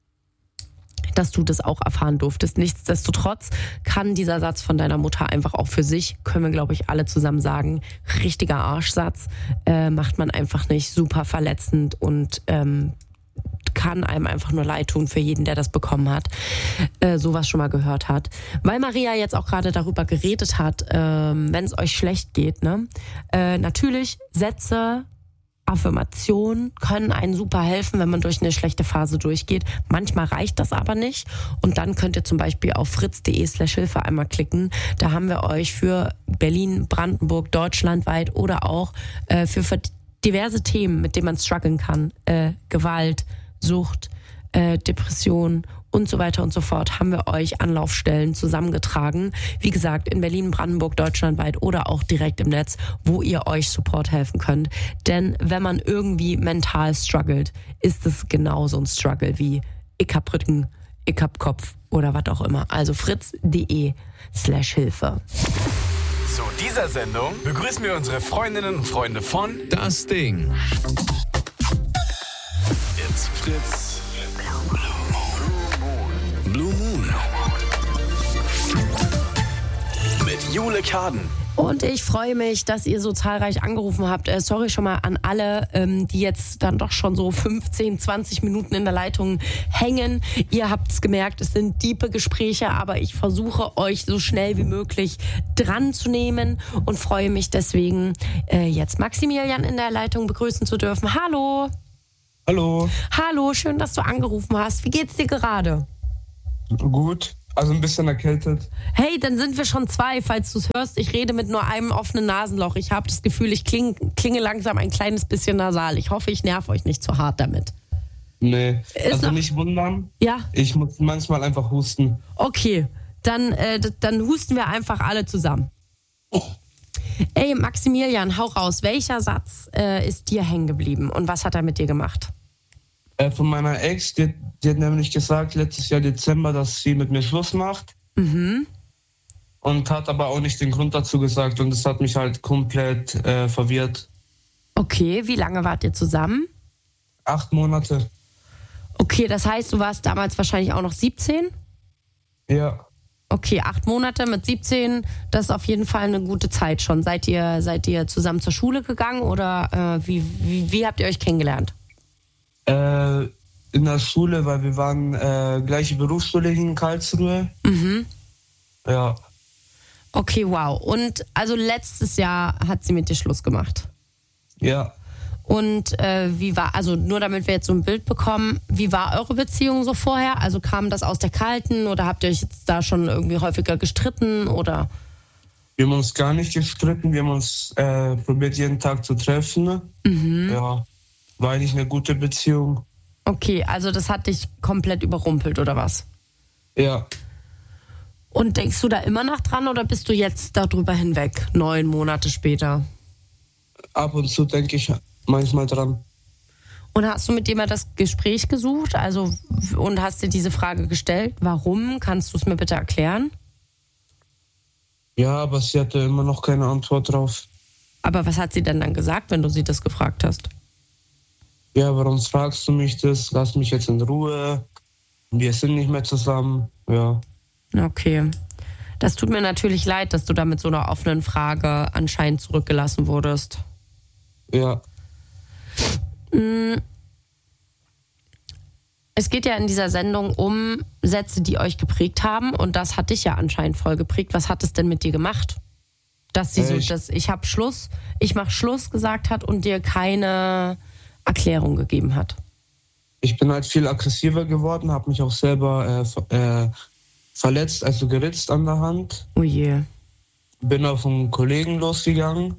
dass du das auch erfahren durftest. Nichtsdestotrotz kann dieser Satz von deiner Mutter einfach auch für sich, können wir glaube ich alle zusammen sagen, richtiger Arschsatz, äh, macht man einfach nicht, super verletzend und ähm, kann einem einfach nur leid tun für jeden, der das bekommen hat, äh, sowas schon mal gehört hat. Weil Maria jetzt auch gerade darüber geredet hat, ähm, wenn es euch schlecht geht, ne? Äh, natürlich Sätze, Affirmationen können einen super helfen, wenn man durch eine schlechte Phase durchgeht. Manchmal reicht das aber nicht. Und dann könnt ihr zum Beispiel auf fritz.de slash Hilfe einmal klicken. Da haben wir euch für Berlin, Brandenburg, deutschlandweit oder auch äh, für, für diverse Themen, mit denen man strugglen kann, äh, Gewalt, Sucht, äh, Depression und so weiter und so fort, haben wir euch Anlaufstellen zusammengetragen. Wie gesagt, in Berlin, Brandenburg, deutschlandweit oder auch direkt im Netz, wo ihr euch Support helfen könnt. Denn wenn man irgendwie mental struggelt, ist es genauso ein Struggle wie ich hab Rücken, ich hab Kopf oder was auch immer. Also fritz.de slash Hilfe. Zu dieser Sendung begrüßen wir unsere Freundinnen und Freunde von Das Ding. It's Fritz. Blue Moon mit Jule Karden. Und ich freue mich, dass ihr so zahlreich angerufen habt. Äh, sorry schon mal an alle, ähm, die jetzt dann doch schon so fünfzehn, zwanzig Minuten in der Leitung hängen. Ihr habt es gemerkt, es sind diepe Gespräche, aber ich versuche euch so schnell wie möglich dran zu nehmen und freue mich deswegen, äh, jetzt Maximilian in der Leitung begrüßen zu dürfen. Hallo. Hallo. Hallo, schön, dass du angerufen hast. Wie geht's dir gerade? Gut. Also ein bisschen erkältet. Hey, dann sind wir schon zwei, falls du es hörst. Ich rede mit nur einem offenen Nasenloch. Ich habe das Gefühl, ich kling, klinge langsam ein kleines bisschen nasal. Ich hoffe, ich nerv euch nicht zu hart damit. Nee, Ist also noch... nicht wundern. Ja? Ich muss manchmal einfach husten. Okay, dann, äh, dann husten wir einfach alle zusammen. Ey, Maximilian, hau raus. Welcher Satz äh, ist dir hängen geblieben und was hat er mit dir gemacht? Äh, von meiner Ex, die, die hat nämlich gesagt, letztes Jahr Dezember, dass sie mit mir Schluss macht. Mhm. Und hat aber auch nicht den Grund dazu gesagt und das hat mich halt komplett äh, verwirrt. Okay, wie lange wart ihr zusammen? Acht Monate. Okay, das heißt, du warst damals wahrscheinlich auch noch siebzehn? Ja. Okay, acht Monate mit siebzehn, das ist auf jeden Fall eine gute Zeit schon. Seid ihr, seid ihr zusammen zur Schule gegangen oder äh, wie, wie, wie habt ihr euch kennengelernt? Äh, in der Schule, weil wir waren äh, gleiche Berufsschule in Karlsruhe. Mhm. Ja. Okay, wow. Und also letztes Jahr hat sie mit dir Schluss gemacht? Ja. Und äh, wie war, also nur damit wir jetzt so ein Bild bekommen, wie war eure Beziehung so vorher? Also kam das aus der Kalten oder habt ihr euch jetzt da schon irgendwie häufiger gestritten oder? Wir haben uns gar nicht gestritten, wir haben uns äh, probiert jeden Tag zu treffen. Mhm. Ja, war eigentlich eine gute Beziehung. Okay, also das hat dich komplett überrumpelt oder was? Ja. Und denkst du da immer noch dran oder bist du jetzt darüber hinweg, neun Monate später? Ab und zu denke ich manchmal dran. Und hast du mit jemandem das Gespräch gesucht? Also, und hast dir diese Frage gestellt? Warum? Kannst du es mir bitte erklären? Ja, aber sie hatte immer noch keine Antwort drauf. Aber was hat sie denn dann gesagt, wenn du sie das gefragt hast? Ja, warum fragst du mich das? Lass mich jetzt in Ruhe. Wir sind nicht mehr zusammen. Ja. Okay. Das tut mir natürlich leid, dass du da mit so einer offenen Frage anscheinend zurückgelassen wurdest. Ja. Es geht ja in dieser Sendung um Sätze, die euch geprägt haben und das hat dich ja anscheinend voll geprägt. Was hat es denn mit dir gemacht? Dass sie so, ich dass ich hab Schluss, ich mach Schluss gesagt hat und dir keine Erklärung gegeben hat. Ich bin halt viel aggressiver geworden, habe mich auch selber äh, äh, verletzt, also geritzt an der Hand. Oh je. Bin auf einen Kollegen losgegangen.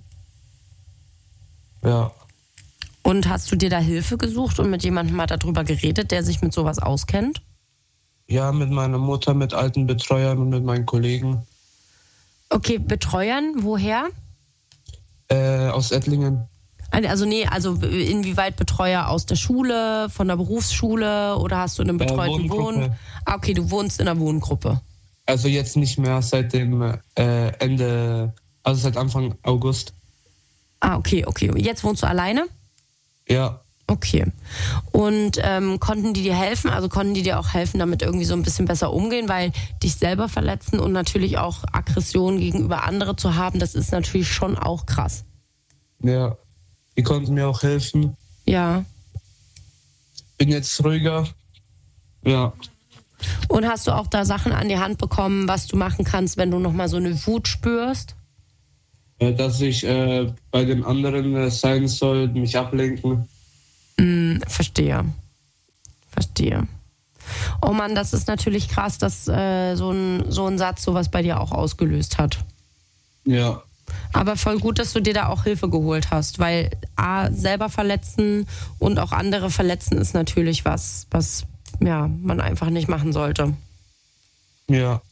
Ja. Und hast du dir da Hilfe gesucht und mit jemandem mal darüber geredet, der sich mit sowas auskennt? Ja, mit meiner Mutter, mit alten Betreuern und mit meinen Kollegen. Okay, Betreuern, woher? Äh, aus Ettlingen. Also nee, also inwieweit Betreuer aus der Schule, von der Berufsschule oder hast du in einem betreuten äh, Wohn... Ah, okay, du wohnst in einer Wohngruppe. Also jetzt nicht mehr seit dem äh, Ende, also seit Anfang August. Ah, okay, okay. Jetzt wohnst du alleine? Ja. Okay. Und ähm, konnten die dir helfen? Also konnten die dir auch helfen, damit irgendwie so ein bisschen besser umgehen? Weil dich selber verletzen und natürlich auch Aggression gegenüber anderen zu haben, das ist natürlich schon auch krass. Ja, die konnten mir auch helfen. Ja. Bin jetzt ruhiger. Ja. Und hast du auch da Sachen an die Hand bekommen, was du machen kannst, wenn du nochmal so eine Wut spürst? Dass ich äh, bei den anderen äh, sein soll, mich ablenken. Mm, verstehe. Verstehe. Oh Mann, das ist natürlich krass, dass äh, so ein, so ein Satz sowas bei dir auch ausgelöst hat. Ja. Aber voll gut, dass du dir da auch Hilfe geholt hast, weil A, selber verletzen und auch andere verletzen ist natürlich was, was ja, man einfach nicht machen sollte. Ja.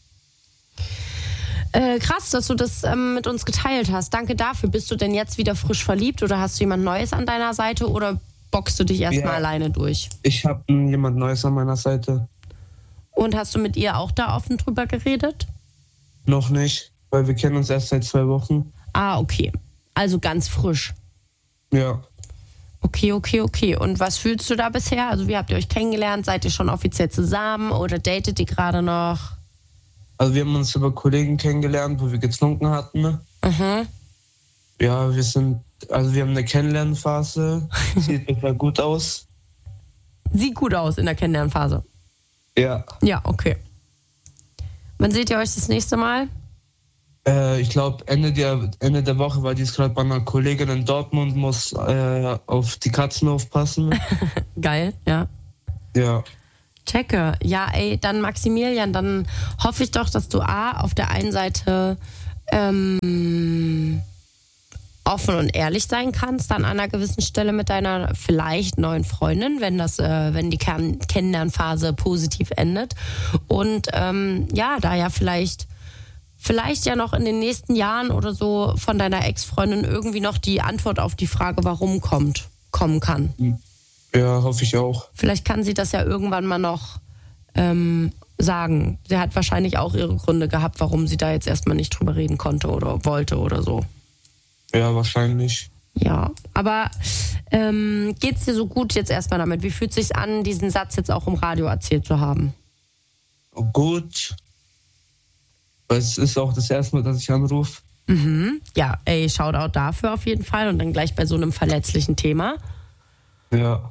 Äh, krass, dass du das ähm, mit uns geteilt hast. Danke dafür. Bist du denn jetzt wieder frisch verliebt oder hast du jemand Neues an deiner Seite oder boxst du dich erstmal Ja. alleine durch? Ich habe jemand Neues an meiner Seite. Und hast du mit ihr auch da offen drüber geredet? Noch nicht, weil wir kennen uns erst seit zwei Wochen. Ah, okay. Also ganz frisch. Ja. Okay, okay, okay. Und was fühlst du da bisher? Also wie habt ihr euch kennengelernt? Seid ihr schon offiziell zusammen oder datet ihr gerade noch? Also wir haben uns über Kollegen kennengelernt, wo wir getrunken hatten. Mhm. Ja, wir sind, also wir haben eine Kennenlernphase. Sieht total gut aus. Sieht gut aus in der Kennenlernphase. Ja. Ja, okay. Wann seht ihr euch das nächste Mal? Äh, ich glaube Ende der, Ende der Woche, weil die ist gerade bei einer Kollegin in Dortmund, muss äh, auf die Katzen aufpassen. Geil, ja. Ja. Checke. Ja, ey, dann Maximilian, dann hoffe ich doch, dass du A, auf der einen Seite ähm, offen und ehrlich sein kannst, dann an einer gewissen Stelle mit deiner vielleicht neuen Freundin, wenn das, äh, wenn die Kern- Kennenlernphase positiv endet. Und ähm, ja, da ja vielleicht, vielleicht ja noch in den nächsten Jahren oder so von deiner Ex-Freundin irgendwie noch die Antwort auf die Frage, warum kommt, kommen kann. Ja, hoffe ich auch. Vielleicht kann sie das ja irgendwann mal noch ähm, sagen. Sie hat wahrscheinlich auch ihre Gründe gehabt, warum sie da jetzt erstmal nicht drüber reden konnte oder wollte oder so. Ja, wahrscheinlich. Ja, aber ähm, geht's dir so gut jetzt erstmal damit? Wie fühlt es sich an, diesen Satz jetzt auch im Radio erzählt zu haben? Gut. Es ist auch das erste Mal, dass ich anrufe. Mhm. Ja, ey, Shoutout dafür auf jeden Fall und dann gleich bei so einem verletzlichen Thema. Ja.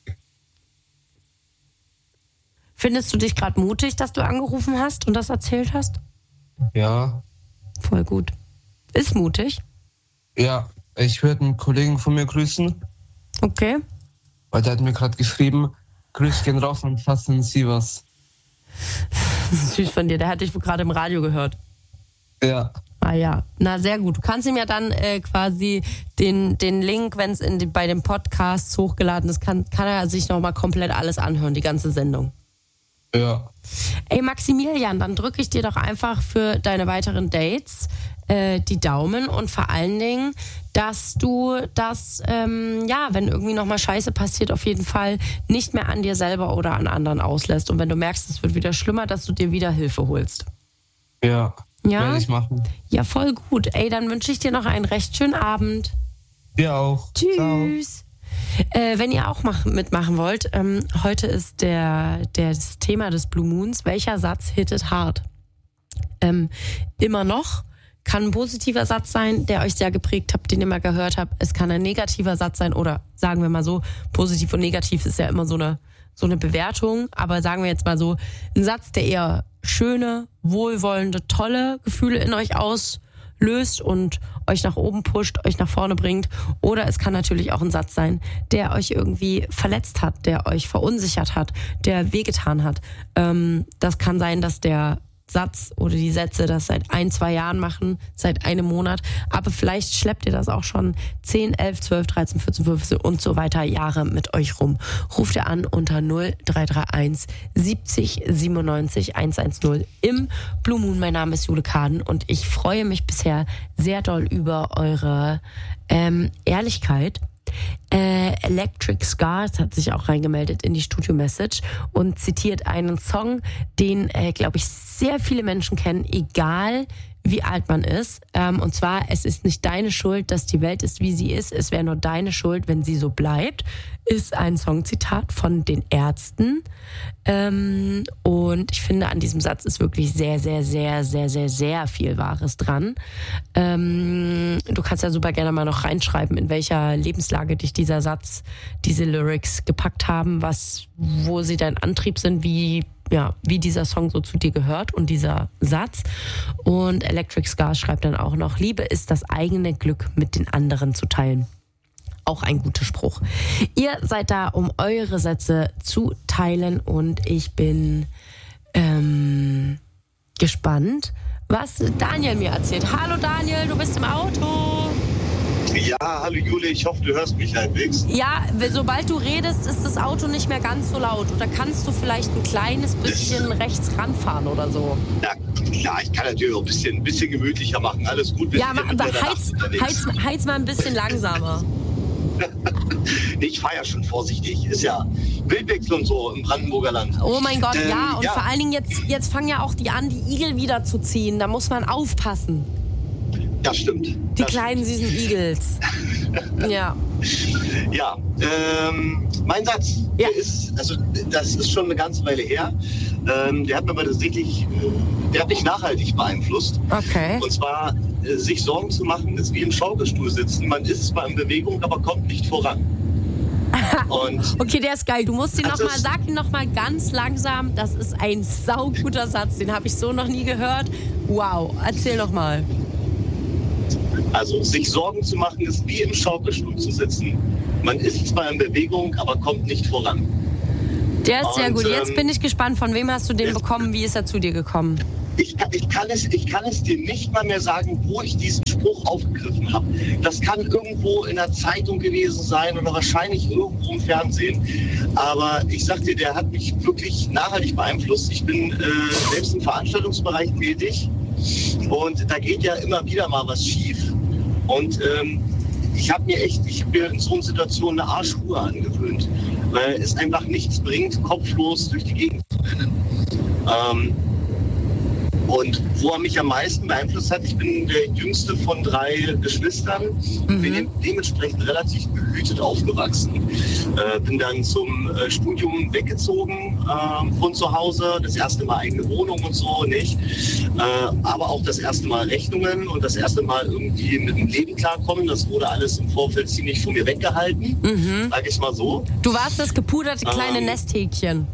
Findest du dich gerade mutig, dass du angerufen hast und das erzählt hast? Ja. Voll gut. Ist mutig. Ja, ich würde einen Kollegen von mir grüßen. Okay. Weil der hat mir gerade geschrieben, Grüß gehen raus und fassen Sie was. Süß von dir, der hat dich gerade im Radio gehört. Ja. Ah ja, na sehr gut. Du kannst ihm ja dann äh, quasi den, den Link, wenn es bei den Podcasts hochgeladen ist, kann, kann er sich nochmal komplett alles anhören, die ganze Sendung. Ja. Ey Maximilian, dann drücke ich dir doch einfach für deine weiteren Dates äh, die Daumen und vor allen Dingen, dass du das, ähm, ja, wenn irgendwie nochmal Scheiße passiert, auf jeden Fall nicht mehr an dir selber oder an anderen auslässt. Und wenn du merkst, es wird wieder schlimmer, dass du dir wieder Hilfe holst. Ja. Ja? Werde ich machen. Ja, voll gut. Ey, dann wünsche ich dir noch einen recht schönen Abend. Dir auch. Tschüss. Äh, wenn ihr auch mach, mitmachen wollt, ähm, heute ist der, der, das Thema des Blue Moons. Welcher Satz hittet hart? Ähm, immer noch kann ein positiver Satz sein, der euch sehr geprägt habt, den ihr mal gehört habt. Es kann ein negativer Satz sein oder sagen wir mal so, positiv und negativ ist ja immer so eine, so eine Bewertung. Aber sagen wir jetzt mal so, ein Satz, der eher schöne, wohlwollende, tolle Gefühle in euch auslöst und euch nach oben pusht, euch nach vorne bringt. Oder es kann natürlich auch ein Satz sein, der euch irgendwie verletzt hat, der euch verunsichert hat, der wehgetan hat. Ähm, das kann sein, dass der Satz oder die Sätze das seit ein, zwei Jahren machen, seit einem Monat. Aber vielleicht schleppt ihr das auch schon zehn, elf, zwölf, dreizehn, vierzehn, fünfzehn und so weiter Jahre mit euch rum. Ruft ihr an unter null drei drei eins siebzig siebenundneunzig hundertzehn im Blue Moon. Mein Name ist Jule Kaden und ich freue mich bisher sehr doll über eure ähm, Ehrlichkeit. Äh, Electric Scars hat sich auch reingemeldet in die Studio-Message und zitiert einen Song, den, äh, glaube ich, sehr viele Menschen kennen, egal wie alt man ist. Ähm, und zwar, es ist nicht deine Schuld, dass die Welt ist, wie sie ist. Es wäre nur deine Schuld, wenn sie so bleibt. Ist ein Songzitat von den Ärzten. Ähm, und ich finde, an diesem Satz ist wirklich sehr, sehr, sehr, sehr, sehr, sehr viel Wahres dran. Ähm, du kannst ja super gerne mal noch reinschreiben, in welcher Lebenslage dich dieser Satz, diese Lyrics gepackt haben, was, wo sie dein Antrieb sind, wie ja, wie dieser Song so zu dir gehört und dieser Satz. Und Electric Scars schreibt dann auch noch, Liebe ist das eigene Glück mit den anderen zu teilen. Auch ein guter Spruch. Ihr seid da, um eure Sätze zu teilen und ich bin ähm, gespannt, was Daniel mir erzählt. Hallo Daniel, du bist im Auto. Ja, hallo Jule, ich hoffe, du hörst mich halbwegs. Ja, sobald du redest, ist das Auto nicht mehr ganz so laut. Oder kannst du vielleicht ein kleines bisschen rechts ranfahren oder so? Ja, klar, ich kann natürlich auch ein bisschen, ein bisschen gemütlicher machen. Alles gut. Ja, aber heiz, heiz, heiz mal ein bisschen langsamer. Ich fahre ja schon vorsichtig. Ist ja Wildwechsel und so im Brandenburger Land. Oh mein Gott, ähm, ja. Und ja. vor allen Dingen jetzt, jetzt fangen ja auch die an, die Igel wieder zu ziehen. Da muss man aufpassen. Ja, stimmt. Die das kleinen stimmt. süßen Igels. Ja. Ja, ähm, mein Satz, Ja. der ist, also das ist schon eine ganze Weile her. Ähm, der hat mir aber tatsächlich, der hat mich nachhaltig beeinflusst. Okay. Und zwar, äh, sich Sorgen zu machen, ist wie im Schaukelstuhl sitzen. Man ist zwar in Bewegung, aber kommt nicht voran. Und Okay, der ist geil. Du musst ihn Also noch mal, es- sag ihn noch mal ganz langsam. Das ist ein sauguter Satz. Den habe ich so noch nie gehört. Wow, erzähl noch mal. Also sich Sorgen zu machen, ist wie im Schaukelstuhl zu sitzen. Man ist zwar in Bewegung, aber kommt nicht voran. Der ist sehr Und, gut. Jetzt ähm, bin ich gespannt, von wem hast du den jetzt- bekommen, wie ist er zu dir gekommen? Ich kann, ich, kann es, ich kann es dir nicht mal mehr sagen, wo ich diesen Spruch aufgegriffen habe. Das kann irgendwo in der Zeitung gewesen sein oder wahrscheinlich irgendwo im Fernsehen. Aber ich sag dir, der hat mich wirklich nachhaltig beeinflusst. Ich bin äh, selbst im Veranstaltungsbereich tätig und da geht ja immer wieder mal was schief. Und ähm, ich habe mir echt, ich habe mir in so einer Situation eine Arschruhe angewöhnt, weil es einfach nichts bringt, kopflos durch die Gegend zu rennen. Ähm, Und wo er mich am meisten beeinflusst hat, ich bin der jüngste von drei Geschwistern, mhm. bin dementsprechend relativ behütet aufgewachsen. Äh, bin dann zum äh, Studium weggezogen äh, von zu Hause, das erste Mal eigene Wohnung und so nicht, äh, aber auch das erste Mal Rechnungen und das erste Mal irgendwie mit dem Leben klarkommen. Das wurde alles im Vorfeld ziemlich von mir weggehalten, mhm. sag ich mal so. Du warst das gepuderte kleine ähm, Nesthäkchen.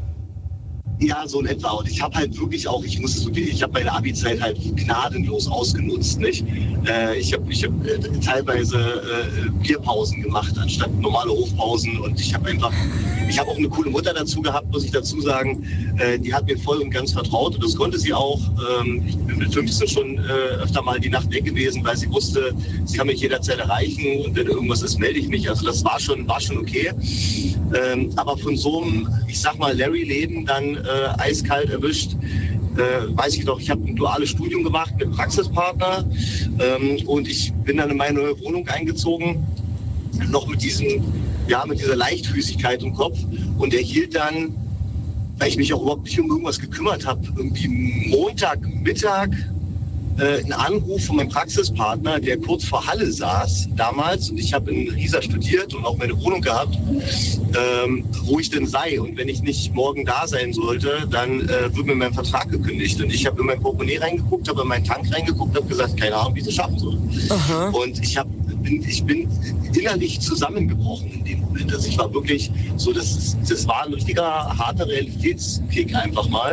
Ja, so in etwa. Und ich habe halt wirklich auch, ich muss es wirklich, ich habe meine Abi-Zeit halt gnadenlos ausgenutzt, nicht? Äh, ich habe ich hab, äh, teilweise äh, Bierpausen gemacht, anstatt normale Hofpausen. Und ich habe einfach, ich habe auch eine coole Mutter dazu gehabt, muss ich dazu sagen. Äh, die hat mir voll und ganz vertraut und das konnte sie auch. Ähm, ich bin mit fünfzehn schon äh, öfter mal die Nacht weg gewesen, weil sie wusste, sie kann mich jederzeit erreichen und wenn irgendwas ist, melde ich mich. Also das war schon, war schon okay. Ähm, aber von so einem, ich sag mal, Larry-Leben dann äh, eiskalt erwischt, äh, weiß ich noch, ich habe ein duales Studium gemacht mit Praxispartner ähm, und ich bin dann in meine neue Wohnung eingezogen, noch mit diesem, ja, mit dieser Leichtfüßigkeit im Kopf und er hielt dann, weil ich mich auch überhaupt nicht um irgendwas gekümmert habe, irgendwie Montagmittag äh, einen Anruf von meinem Praxispartner, der kurz vor Halle saß damals und ich habe in Riesa studiert und auch meine Wohnung gehabt, ähm, wo ich denn sei und wenn ich nicht morgen da sein sollte, dann äh, wird mir mein Vertrag gekündigt und ich habe in mein Portemonnaie reingeguckt, habe in meinen Tank reingeguckt, habe gesagt, keine Ahnung, wie ich es schaffen soll. Aha. Und ich habe bin, ich bin innerlich zusammengebrochen in dem Moment. Also ich war wirklich so, das, das war ein richtiger harter Realitätskick einfach mal.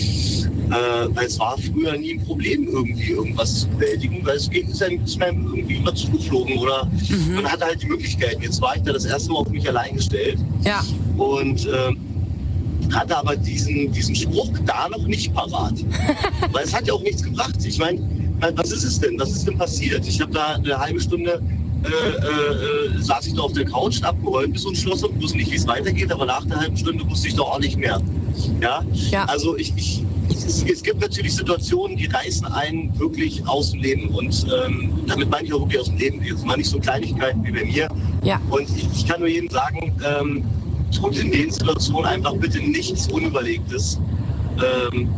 Äh, weil es war früher nie ein Problem, irgendwie irgendwas zu bewältigen, weil es geht, ist einem, ist einem irgendwie immer zugeflogen oder mhm. man hatte halt die Möglichkeiten. Jetzt war ich da das erste Mal auf mich allein gestellt ja. und äh, hatte aber diesen, diesen Spruch da noch nicht parat. Weil es hat ja auch nichts gebracht. Ich meine, was ist es denn? Was ist denn passiert? Ich habe da eine halbe Stunde Äh, äh, saß ich da auf der Couch, abgeräumt bis und Schloss und wusste nicht, wie es weitergeht, aber nach der halben Stunde wusste ich doch auch nicht mehr. Ja, ja. Also ich, ich, es, es gibt natürlich Situationen, die reißen einen wirklich aus dem Leben und ähm, damit meine ich auch wirklich aus dem Leben. Jetzt meine ich so Kleinigkeiten wie bei mir. Ja. Und ich, ich kann nur jedem sagen, ähm, tut in den Situationen einfach bitte nichts Unüberlegtes. Ähm,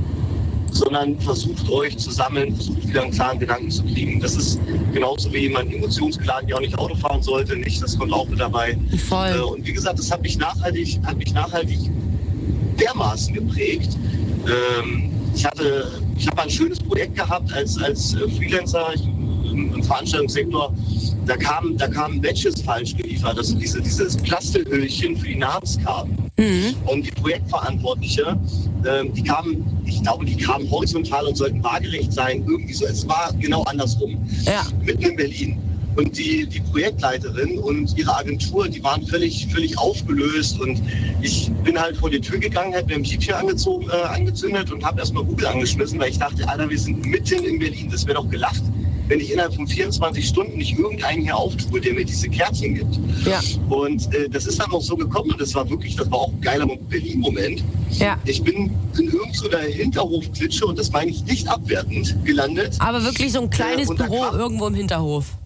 sondern versucht euch zu sammeln, versucht wieder einen klaren Gedanken zu kriegen. Das ist genauso wie jemand emotionsgeladen, der auch nicht Auto fahren sollte, nicht, das kommt auch mit dabei. Voll. Und wie gesagt, das hat mich nachhaltig, hat mich nachhaltig dermaßen geprägt. Ähm, ich hatte, ich habe ein schönes Projekt gehabt als, als Freelancer im, im Veranstaltungssektor. Da kamen, da kamen Badges falsch geliefert, also diese, dieses Plastelhüllchen für die Namenskarten. Mhm. Und die Projektverantwortliche, ähm, die kamen, ich glaube, die kamen horizontal und sollten waagerecht sein, irgendwie so. Es war genau andersrum. Ja. Mitten in Berlin. Und die, die Projektleiterin und ihre Agentur, die waren völlig, völlig aufgelöst. Und ich bin halt vor die Tür gegangen, habe mir ein Piepchen angezogen, äh, angezündet und habe erstmal Google angeschmissen, weil ich dachte, Alter, wir sind mitten in Berlin, das wäre doch gelacht, wenn ich innerhalb von vierundzwanzig Stunden nicht irgendeinen hier auftue, der mir diese Kärtchen gibt. Ja. Und äh, das ist dann auch so gekommen und das war wirklich, das war auch ein geiler Berlin-Moment. Ja. Ich bin in irgend so einer Hinterhofklitsche und das meine ich nicht abwertend gelandet. Aber wirklich so ein kleines äh, Büro kam, irgendwo im Hinterhof.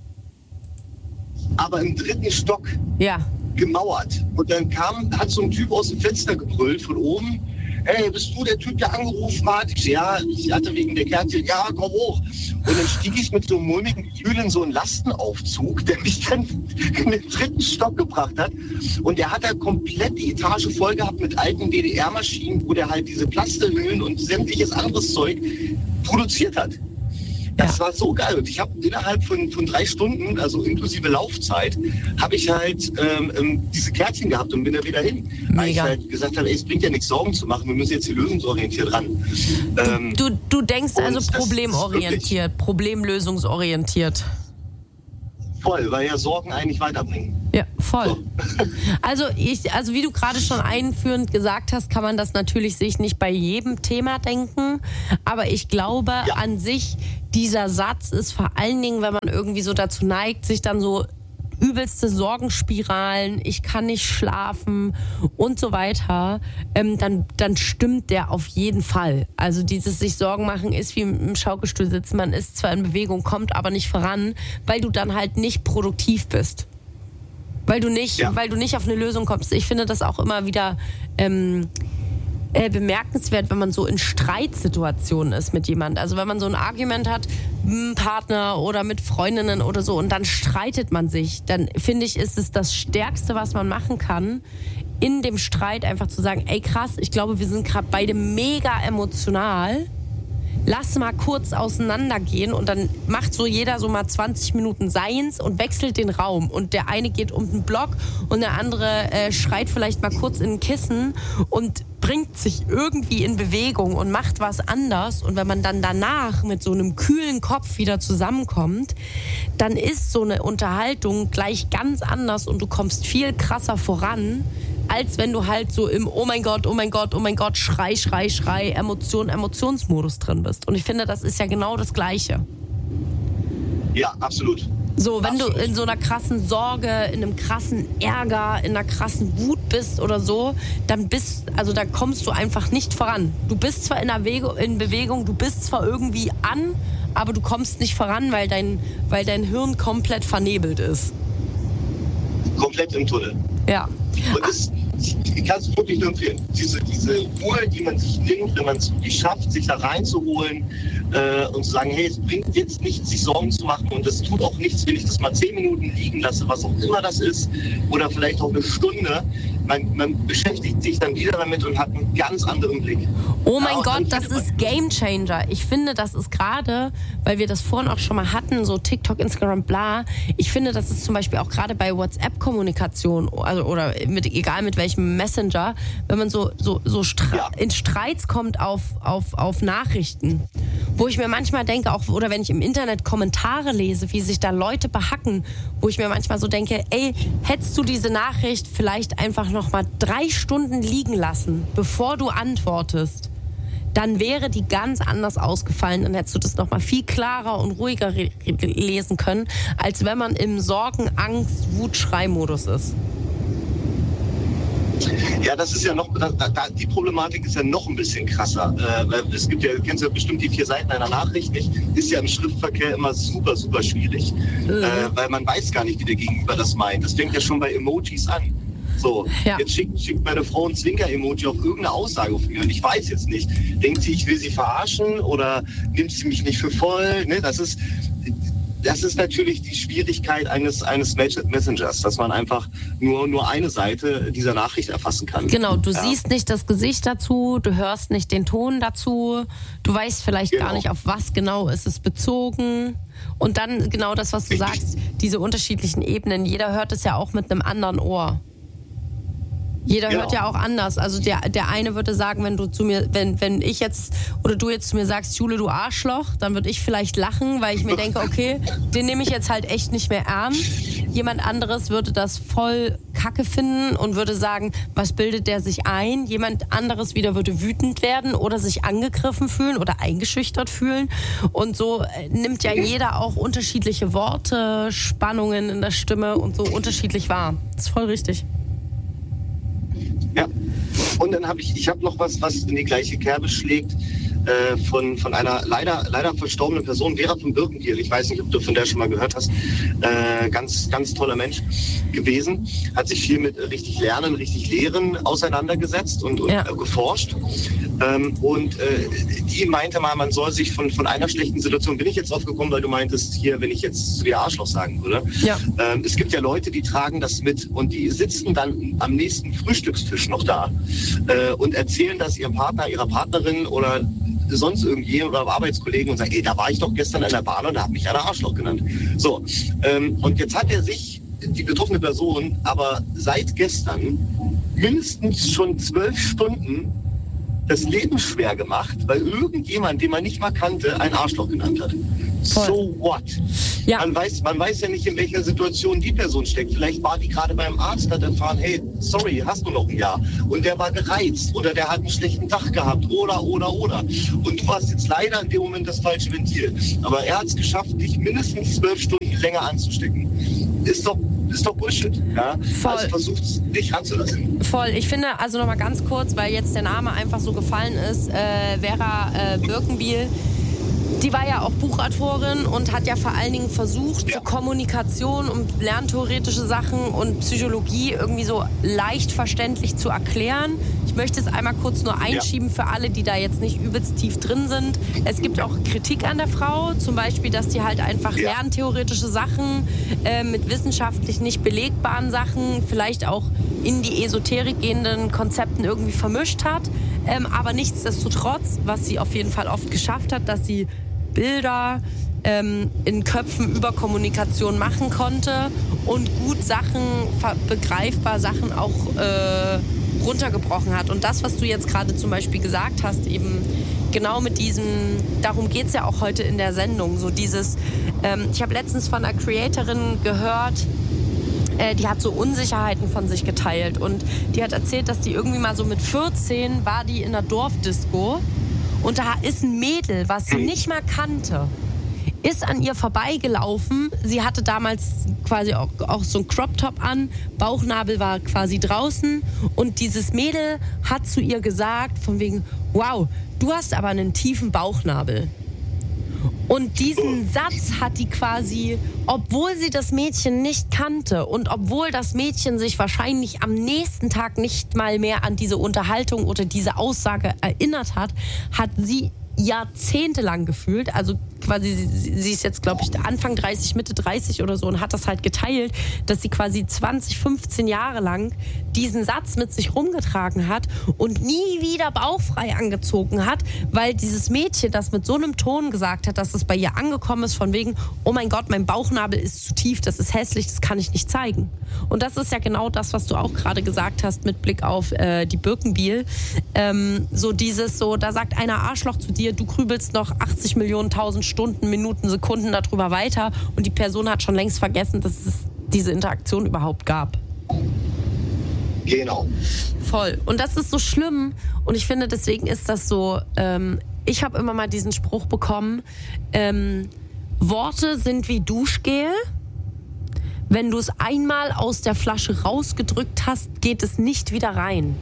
Aber im dritten Stock. Ja. Gemauert. Und dann kam, hat so ein Typ aus dem Fenster gebrüllt von oben. Hey, bist du der Typ, der angerufen hat? Ich, ja, ich hatte wegen der Kärtchen, ja, komm hoch. Und dann stieg ich mit so einem mulmigen Gefühl in so einen Lastenaufzug, der mich dann in den dritten Stock gebracht hat. Und der hat da komplett die Etage voll gehabt mit alten D D R-Maschinen, wo der halt diese Plastelhüllen und sämtliches anderes Zeug produziert hat. Das ja. war so geil. Und ich habe innerhalb von, von drei Stunden, also inklusive Laufzeit, habe ich halt ähm, diese Kärtchen gehabt und bin da wieder hin. Mega. Weil ich halt gesagt habe, ey, es bringt ja nichts, Sorgen zu machen. Wir müssen jetzt hier lösungsorientiert ran. Ähm, du, du denkst also problemorientiert, problemlösungsorientiert. Voll, weil ja Sorgen eigentlich weiterbringen. Ja, voll. Also ich, also wie du gerade schon einführend gesagt hast, kann man das natürlich sich nicht bei jedem Thema denken, aber ich glaube ja. an sich, dieser Satz ist vor allen Dingen, wenn man irgendwie so dazu neigt, sich dann so übelste Sorgenspiralen, ich kann nicht schlafen und so weiter, ähm, dann, dann stimmt der auf jeden Fall. Also dieses sich Sorgen machen ist wie im Schaukelstuhl sitzen, man ist zwar in Bewegung, kommt aber nicht voran, weil du dann halt nicht produktiv bist. Weil du nicht, ja. weil du nicht auf eine Lösung kommst. Ich finde das auch immer wieder ähm, äh, bemerkenswert, wenn man so in Streitsituationen ist mit jemand. Also wenn man so ein Argument hat, mit einem Partner oder mit Freundinnen oder so und dann streitet man sich, dann finde ich, ist es das Stärkste, was man machen kann, in dem Streit einfach zu sagen, ey krass, ich glaube, wir sind gerade beide mega emotional. Lass mal kurz auseinandergehen und dann macht so jeder so mal zwanzig Minuten seins und wechselt den Raum und der eine geht um den Block und der andere äh, schreit vielleicht mal kurz in ein Kissen und bringt sich irgendwie in Bewegung und macht was anders und wenn man dann danach mit so einem kühlen Kopf wieder zusammenkommt, dann ist so eine Unterhaltung gleich ganz anders und du kommst viel krasser voran, als wenn du halt so im Oh mein Gott, oh mein Gott, oh mein Gott, Schrei, Schrei, Schrei, Emotion, Emotionsmodus drin bist. Und ich finde, das ist ja genau das Gleiche. Ja, absolut. So, wenn absolut. du in so einer krassen Sorge, in einem krassen Ärger, in einer krassen Wut bist oder so, dann bist, also da kommst du einfach nicht voran. Du bist zwar in, Bewegung, in Bewegung, du bist zwar irgendwie an, aber du kommst nicht voran, weil dein, weil dein Hirn komplett vernebelt ist. Komplett im Tunnel. Ja. Und das, ich kann es wirklich nur empfehlen. Diese, diese Ruhe, die man sich nimmt, wenn man es schafft, sich da reinzuholen äh, und zu sagen, hey, es bringt jetzt nichts, sich Sorgen zu machen und es tut auch nichts, wenn ich das mal zehn Minuten liegen lasse, was auch immer das ist, oder vielleicht auch eine Stunde. Man, man beschäftigt sich dann wieder damit und hat einen ganz anderen Blick. Oh mein ja, Gott, das ist Gamechanger. Ich finde, das ist gerade, weil wir das vorhin auch schon mal hatten, so TikTok, Instagram, bla. Ich finde, das ist zum Beispiel auch gerade bei WhatsApp-Kommunikation, also oder mit, egal mit welchem Messenger, wenn man so, so, so Stre- ja. in Streits kommt auf, auf, auf Nachrichten, wo ich mir manchmal denke, auch oder wenn ich im Internet Kommentare lese, wie sich da Leute behacken, wo ich mir manchmal so denke, ey, hättest du diese Nachricht vielleicht einfach noch mal drei Stunden liegen lassen, bevor du antwortest, dann wäre die ganz anders ausgefallen. Dann hättest du das noch mal viel klarer und ruhiger re- lesen können, als wenn man im Sorgen-, Angst-, Wut-, Schrei-Modus ist. Ja, das ist ja noch, da, da, die Problematik ist ja noch ein bisschen krasser. Äh, es gibt ja, kennst du ja bestimmt die vier Seiten einer Nachricht nicht, ist ja im Schriftverkehr immer super, super schwierig, mhm. äh, weil man weiß gar nicht, wie der Gegenüber das meint. Das fängt ja schon bei Emojis an. So, ja. Jetzt schickt, schickt meine Frau ein Zwinker-Emoji auf irgendeine Aussage von mir und ich weiß jetzt nicht. Denkt sie, ich will sie verarschen oder nimmt sie mich nicht für voll? Ne, das ist... Das ist natürlich die Schwierigkeit eines, eines Messengers, dass man einfach nur, nur eine Seite dieser Nachricht erfassen kann. Genau, du ja. siehst nicht das Gesicht dazu, du hörst nicht den Ton dazu, du weißt vielleicht genau. gar nicht, auf was genau ist es bezogen. Und dann genau das, was du Richtig. sagst, diese unterschiedlichen Ebenen, jeder hört es ja auch mit einem anderen Ohr. Jeder genau. hört ja auch anders. Also der, der eine würde sagen, wenn du zu mir, wenn, wenn ich jetzt oder du jetzt zu mir sagst, Jule, du Arschloch, dann würde ich vielleicht lachen, weil ich mir denke, okay, den nehme ich jetzt halt echt nicht mehr ernst. Jemand anderes würde das voll kacke finden und würde sagen, was bildet der sich ein? Jemand anderes wieder würde wütend werden oder sich angegriffen fühlen oder eingeschüchtert fühlen. Und so nimmt ja jeder auch unterschiedliche Worte, Spannungen in der Stimme und so unterschiedlich wahr. Das ist voll richtig. Ja, und dann habe ich, ich habe noch was, was in die gleiche Kerbe schlägt, äh, von, von einer leider, leider verstorbenen Person, Vera von Birkenbiel. Ich weiß nicht, ob du von der schon mal gehört hast. Äh, ganz, ganz toller Mensch gewesen. Hat sich viel mit richtig Lernen, richtig Lehren auseinandergesetzt und, und ja. äh, geforscht. Ähm, und äh, die meinte mal, man soll sich von, von einer schlechten Situation, bin ich jetzt drauf gekommen, weil du meintest, hier, wenn ich jetzt zu dir Arschloch sagen würde. Ja. Ähm, es gibt ja Leute, die tragen das mit und die sitzen dann am nächsten Frühstückstisch noch da äh, und erzählen das ihrem Partner, ihrer Partnerin oder sonst irgendjemand oder Arbeitskollegen und sagen, ey, da war ich doch gestern in der Bahn und da hat mich einer Arschloch genannt. So, ähm, und jetzt hat er sich, die betroffene Person, aber seit gestern mindestens schon zwölf Stunden das Leben schwer gemacht, weil irgendjemand, den man nicht mal kannte, ein Arschloch genannt hat. So what? Ja. Man weiß, man weiß ja nicht, in welcher Situation die Person steckt. Vielleicht war die gerade beim Arzt, hat erfahren, hey, sorry, hast du noch ein Jahr? Und der war gereizt oder der hat einen schlechten Tag gehabt oder, oder, oder. Und du warst jetzt leider in dem Moment das falsche Ventil. Aber er hat es geschafft, dich mindestens zwölf Stunden länger anzustecken. Ist doch, ist doch Bullshit. Ja? Voll. Also versucht es nicht ranzulassen. Voll. Ich finde, also nochmal ganz kurz, weil jetzt der Name einfach so gefallen ist, äh, Vera äh, Birkenbiel, die war ja auch Buchautorin und hat ja vor allen Dingen versucht, ja. so Kommunikation und lerntheoretische Sachen und Psychologie irgendwie so leicht verständlich zu erklären. Ich möchte es einmal kurz nur einschieben ja. für alle, die da jetzt nicht übelst tief drin sind. Es gibt auch Kritik an der Frau, zum Beispiel, dass die halt einfach ja. lerntheoretische Sachen äh, mit wissenschaftlich nicht belegbaren Sachen, vielleicht auch in die Esoterik gehenden Konzepten irgendwie vermischt hat. Ähm, aber nichtsdestotrotz, was sie auf jeden Fall oft geschafft hat, dass sie Bilder ähm, in Köpfen über Kommunikation machen konnte und gut Sachen, begreifbar Sachen auch äh, runtergebrochen hat. Und das, was du jetzt gerade zum Beispiel gesagt hast, eben genau mit diesem, darum geht es ja auch heute in der Sendung, so dieses, ähm, ich habe letztens von einer Creatorin gehört, äh, die hat so Unsicherheiten von sich geteilt und die hat erzählt, dass die irgendwie mal so mit vierzehn war die in einer Dorfdisco und da ist ein Mädel, was sie nicht mal kannte, ist an ihr vorbeigelaufen. Sie hatte damals quasi auch, auch so ein Crop-Top an, Bauchnabel war quasi draußen und dieses Mädel hat zu ihr gesagt, von wegen, wow, du hast aber einen tiefen Bauchnabel. Und diesen Satz hat die quasi, obwohl sie das Mädchen nicht kannte und obwohl das Mädchen sich wahrscheinlich am nächsten Tag nicht mal mehr an diese Unterhaltung oder diese Aussage erinnert hat, hat sie jahrzehntelang gefühlt, also quasi, sie, sie ist jetzt, glaube ich, Anfang dreißig, Mitte dreißig oder so und hat das halt geteilt, dass sie quasi zwanzig, fünfzehn Jahre lang diesen Satz mit sich rumgetragen hat und nie wieder bauchfrei angezogen hat, weil dieses Mädchen das mit so einem Ton gesagt hat, dass es bei ihr angekommen ist, von wegen, oh mein Gott, mein Bauchnabel ist zu tief, das ist hässlich, das kann ich nicht zeigen. Und das ist ja genau das, was du auch gerade gesagt hast mit Blick auf äh, die Birkenbiel. Ähm, so dieses, so, da sagt einer Arschloch zu dir, du grübelst noch achtzig Millionen tausend Stunden, Minuten, Sekunden darüber weiter und die Person hat schon längst vergessen, dass es diese Interaktion überhaupt gab. Genau. Voll. Und das ist so schlimm und ich finde, deswegen ist das so, ähm, ich habe immer mal diesen Spruch bekommen, ähm, Worte sind wie Duschgel. Wenn du es einmal aus der Flasche rausgedrückt hast, geht es nicht wieder rein.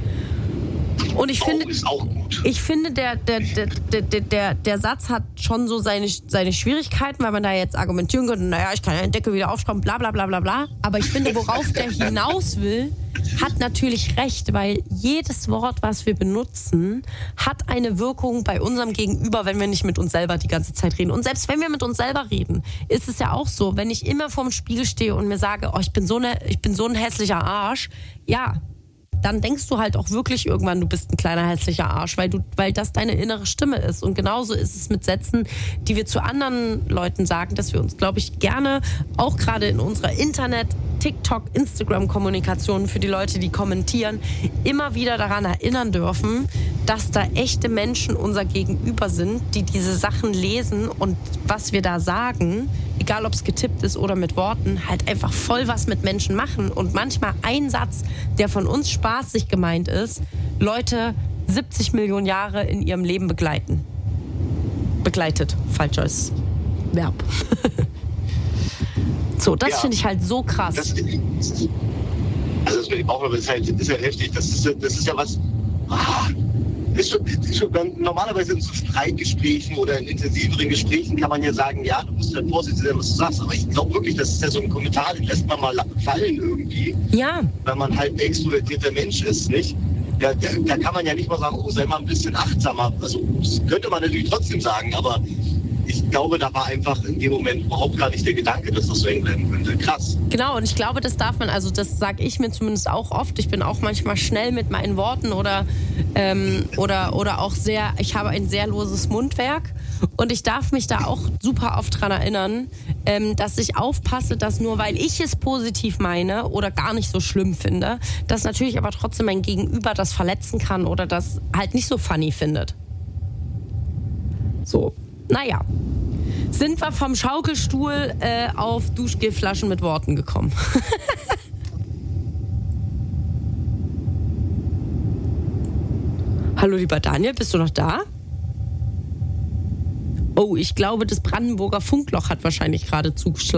Und ich finde, ich finde der, der, der, der, der, der Satz hat schon so seine, seine Schwierigkeiten, weil man da jetzt argumentieren könnte, naja, ich kann ja den Deckel wieder aufschrauben, bla bla bla bla bla. Aber ich finde, worauf der hinaus will, hat natürlich recht, weil jedes Wort, was wir benutzen, hat eine Wirkung bei unserem Gegenüber, wenn wir nicht mit uns selber die ganze Zeit reden. Und selbst wenn wir mit uns selber reden, ist es ja auch so, wenn ich immer vorm Spiegel stehe und mir sage, oh, ich bin so eine, ich bin so ein hässlicher Arsch, ja, dann denkst du halt auch wirklich irgendwann, du bist ein kleiner hässlicher Arsch, weil du, weil das deine innere Stimme ist. Und genauso ist es mit Sätzen, die wir zu anderen Leuten sagen, dass wir uns, glaube ich, gerne, auch gerade in unserer Internet-, TikTok-, Instagram-Kommunikation für die Leute, die kommentieren, immer wieder daran erinnern dürfen, dass da echte Menschen unser Gegenüber sind, die diese Sachen lesen und was wir da sagen, egal ob es getippt ist oder mit Worten, halt einfach voll was mit Menschen machen. Und manchmal ein Satz, der von uns spaßig gemeint ist, Leute siebzig Millionen Jahre in ihrem Leben begleiten. Begleitet, falsches Verb. So, das ja. finde ich halt so krass. Das, also das mit dem Bauchnabel ist halt, ist halt heftig. Das ist, das ist ja was... Ah, ist schon, ist schon, normalerweise in so Streitgesprächen oder in intensiveren Gesprächen kann man ja sagen, ja, du musst halt vorsichtig sein, was du sagst. Aber ich glaube wirklich, das ist ja so ein Kommentar, den lässt man mal fallen irgendwie. Ja. Weil man halt ein extrovertierter Mensch ist, nicht? Da, da, da kann man ja nicht mal sagen, oh, sei mal ein bisschen achtsamer. Also das könnte man natürlich trotzdem sagen, aber ich glaube, da war einfach in dem Moment überhaupt gar nicht der Gedanke, dass das so eng bleiben könnte. Krass. Genau, und ich glaube, das darf man, also das sage ich mir zumindest auch oft. Ich bin auch manchmal schnell mit meinen Worten oder, ähm, oder, oder auch sehr, ich habe ein sehr loses Mundwerk. Und ich darf mich da auch super oft dran erinnern, ähm, dass ich aufpasse, dass nur weil ich es positiv meine oder gar nicht so schlimm finde, dass natürlich aber trotzdem mein Gegenüber das verletzen kann oder das halt nicht so funny findet. So. Naja, sind wir vom Schaukelstuhl äh, auf Duschgelflaschen mit Worten gekommen. Hallo, lieber Daniel, bist du noch da? Oh, ich glaube, das Brandenburger Funkloch hat wahrscheinlich gerade zugeschlagen.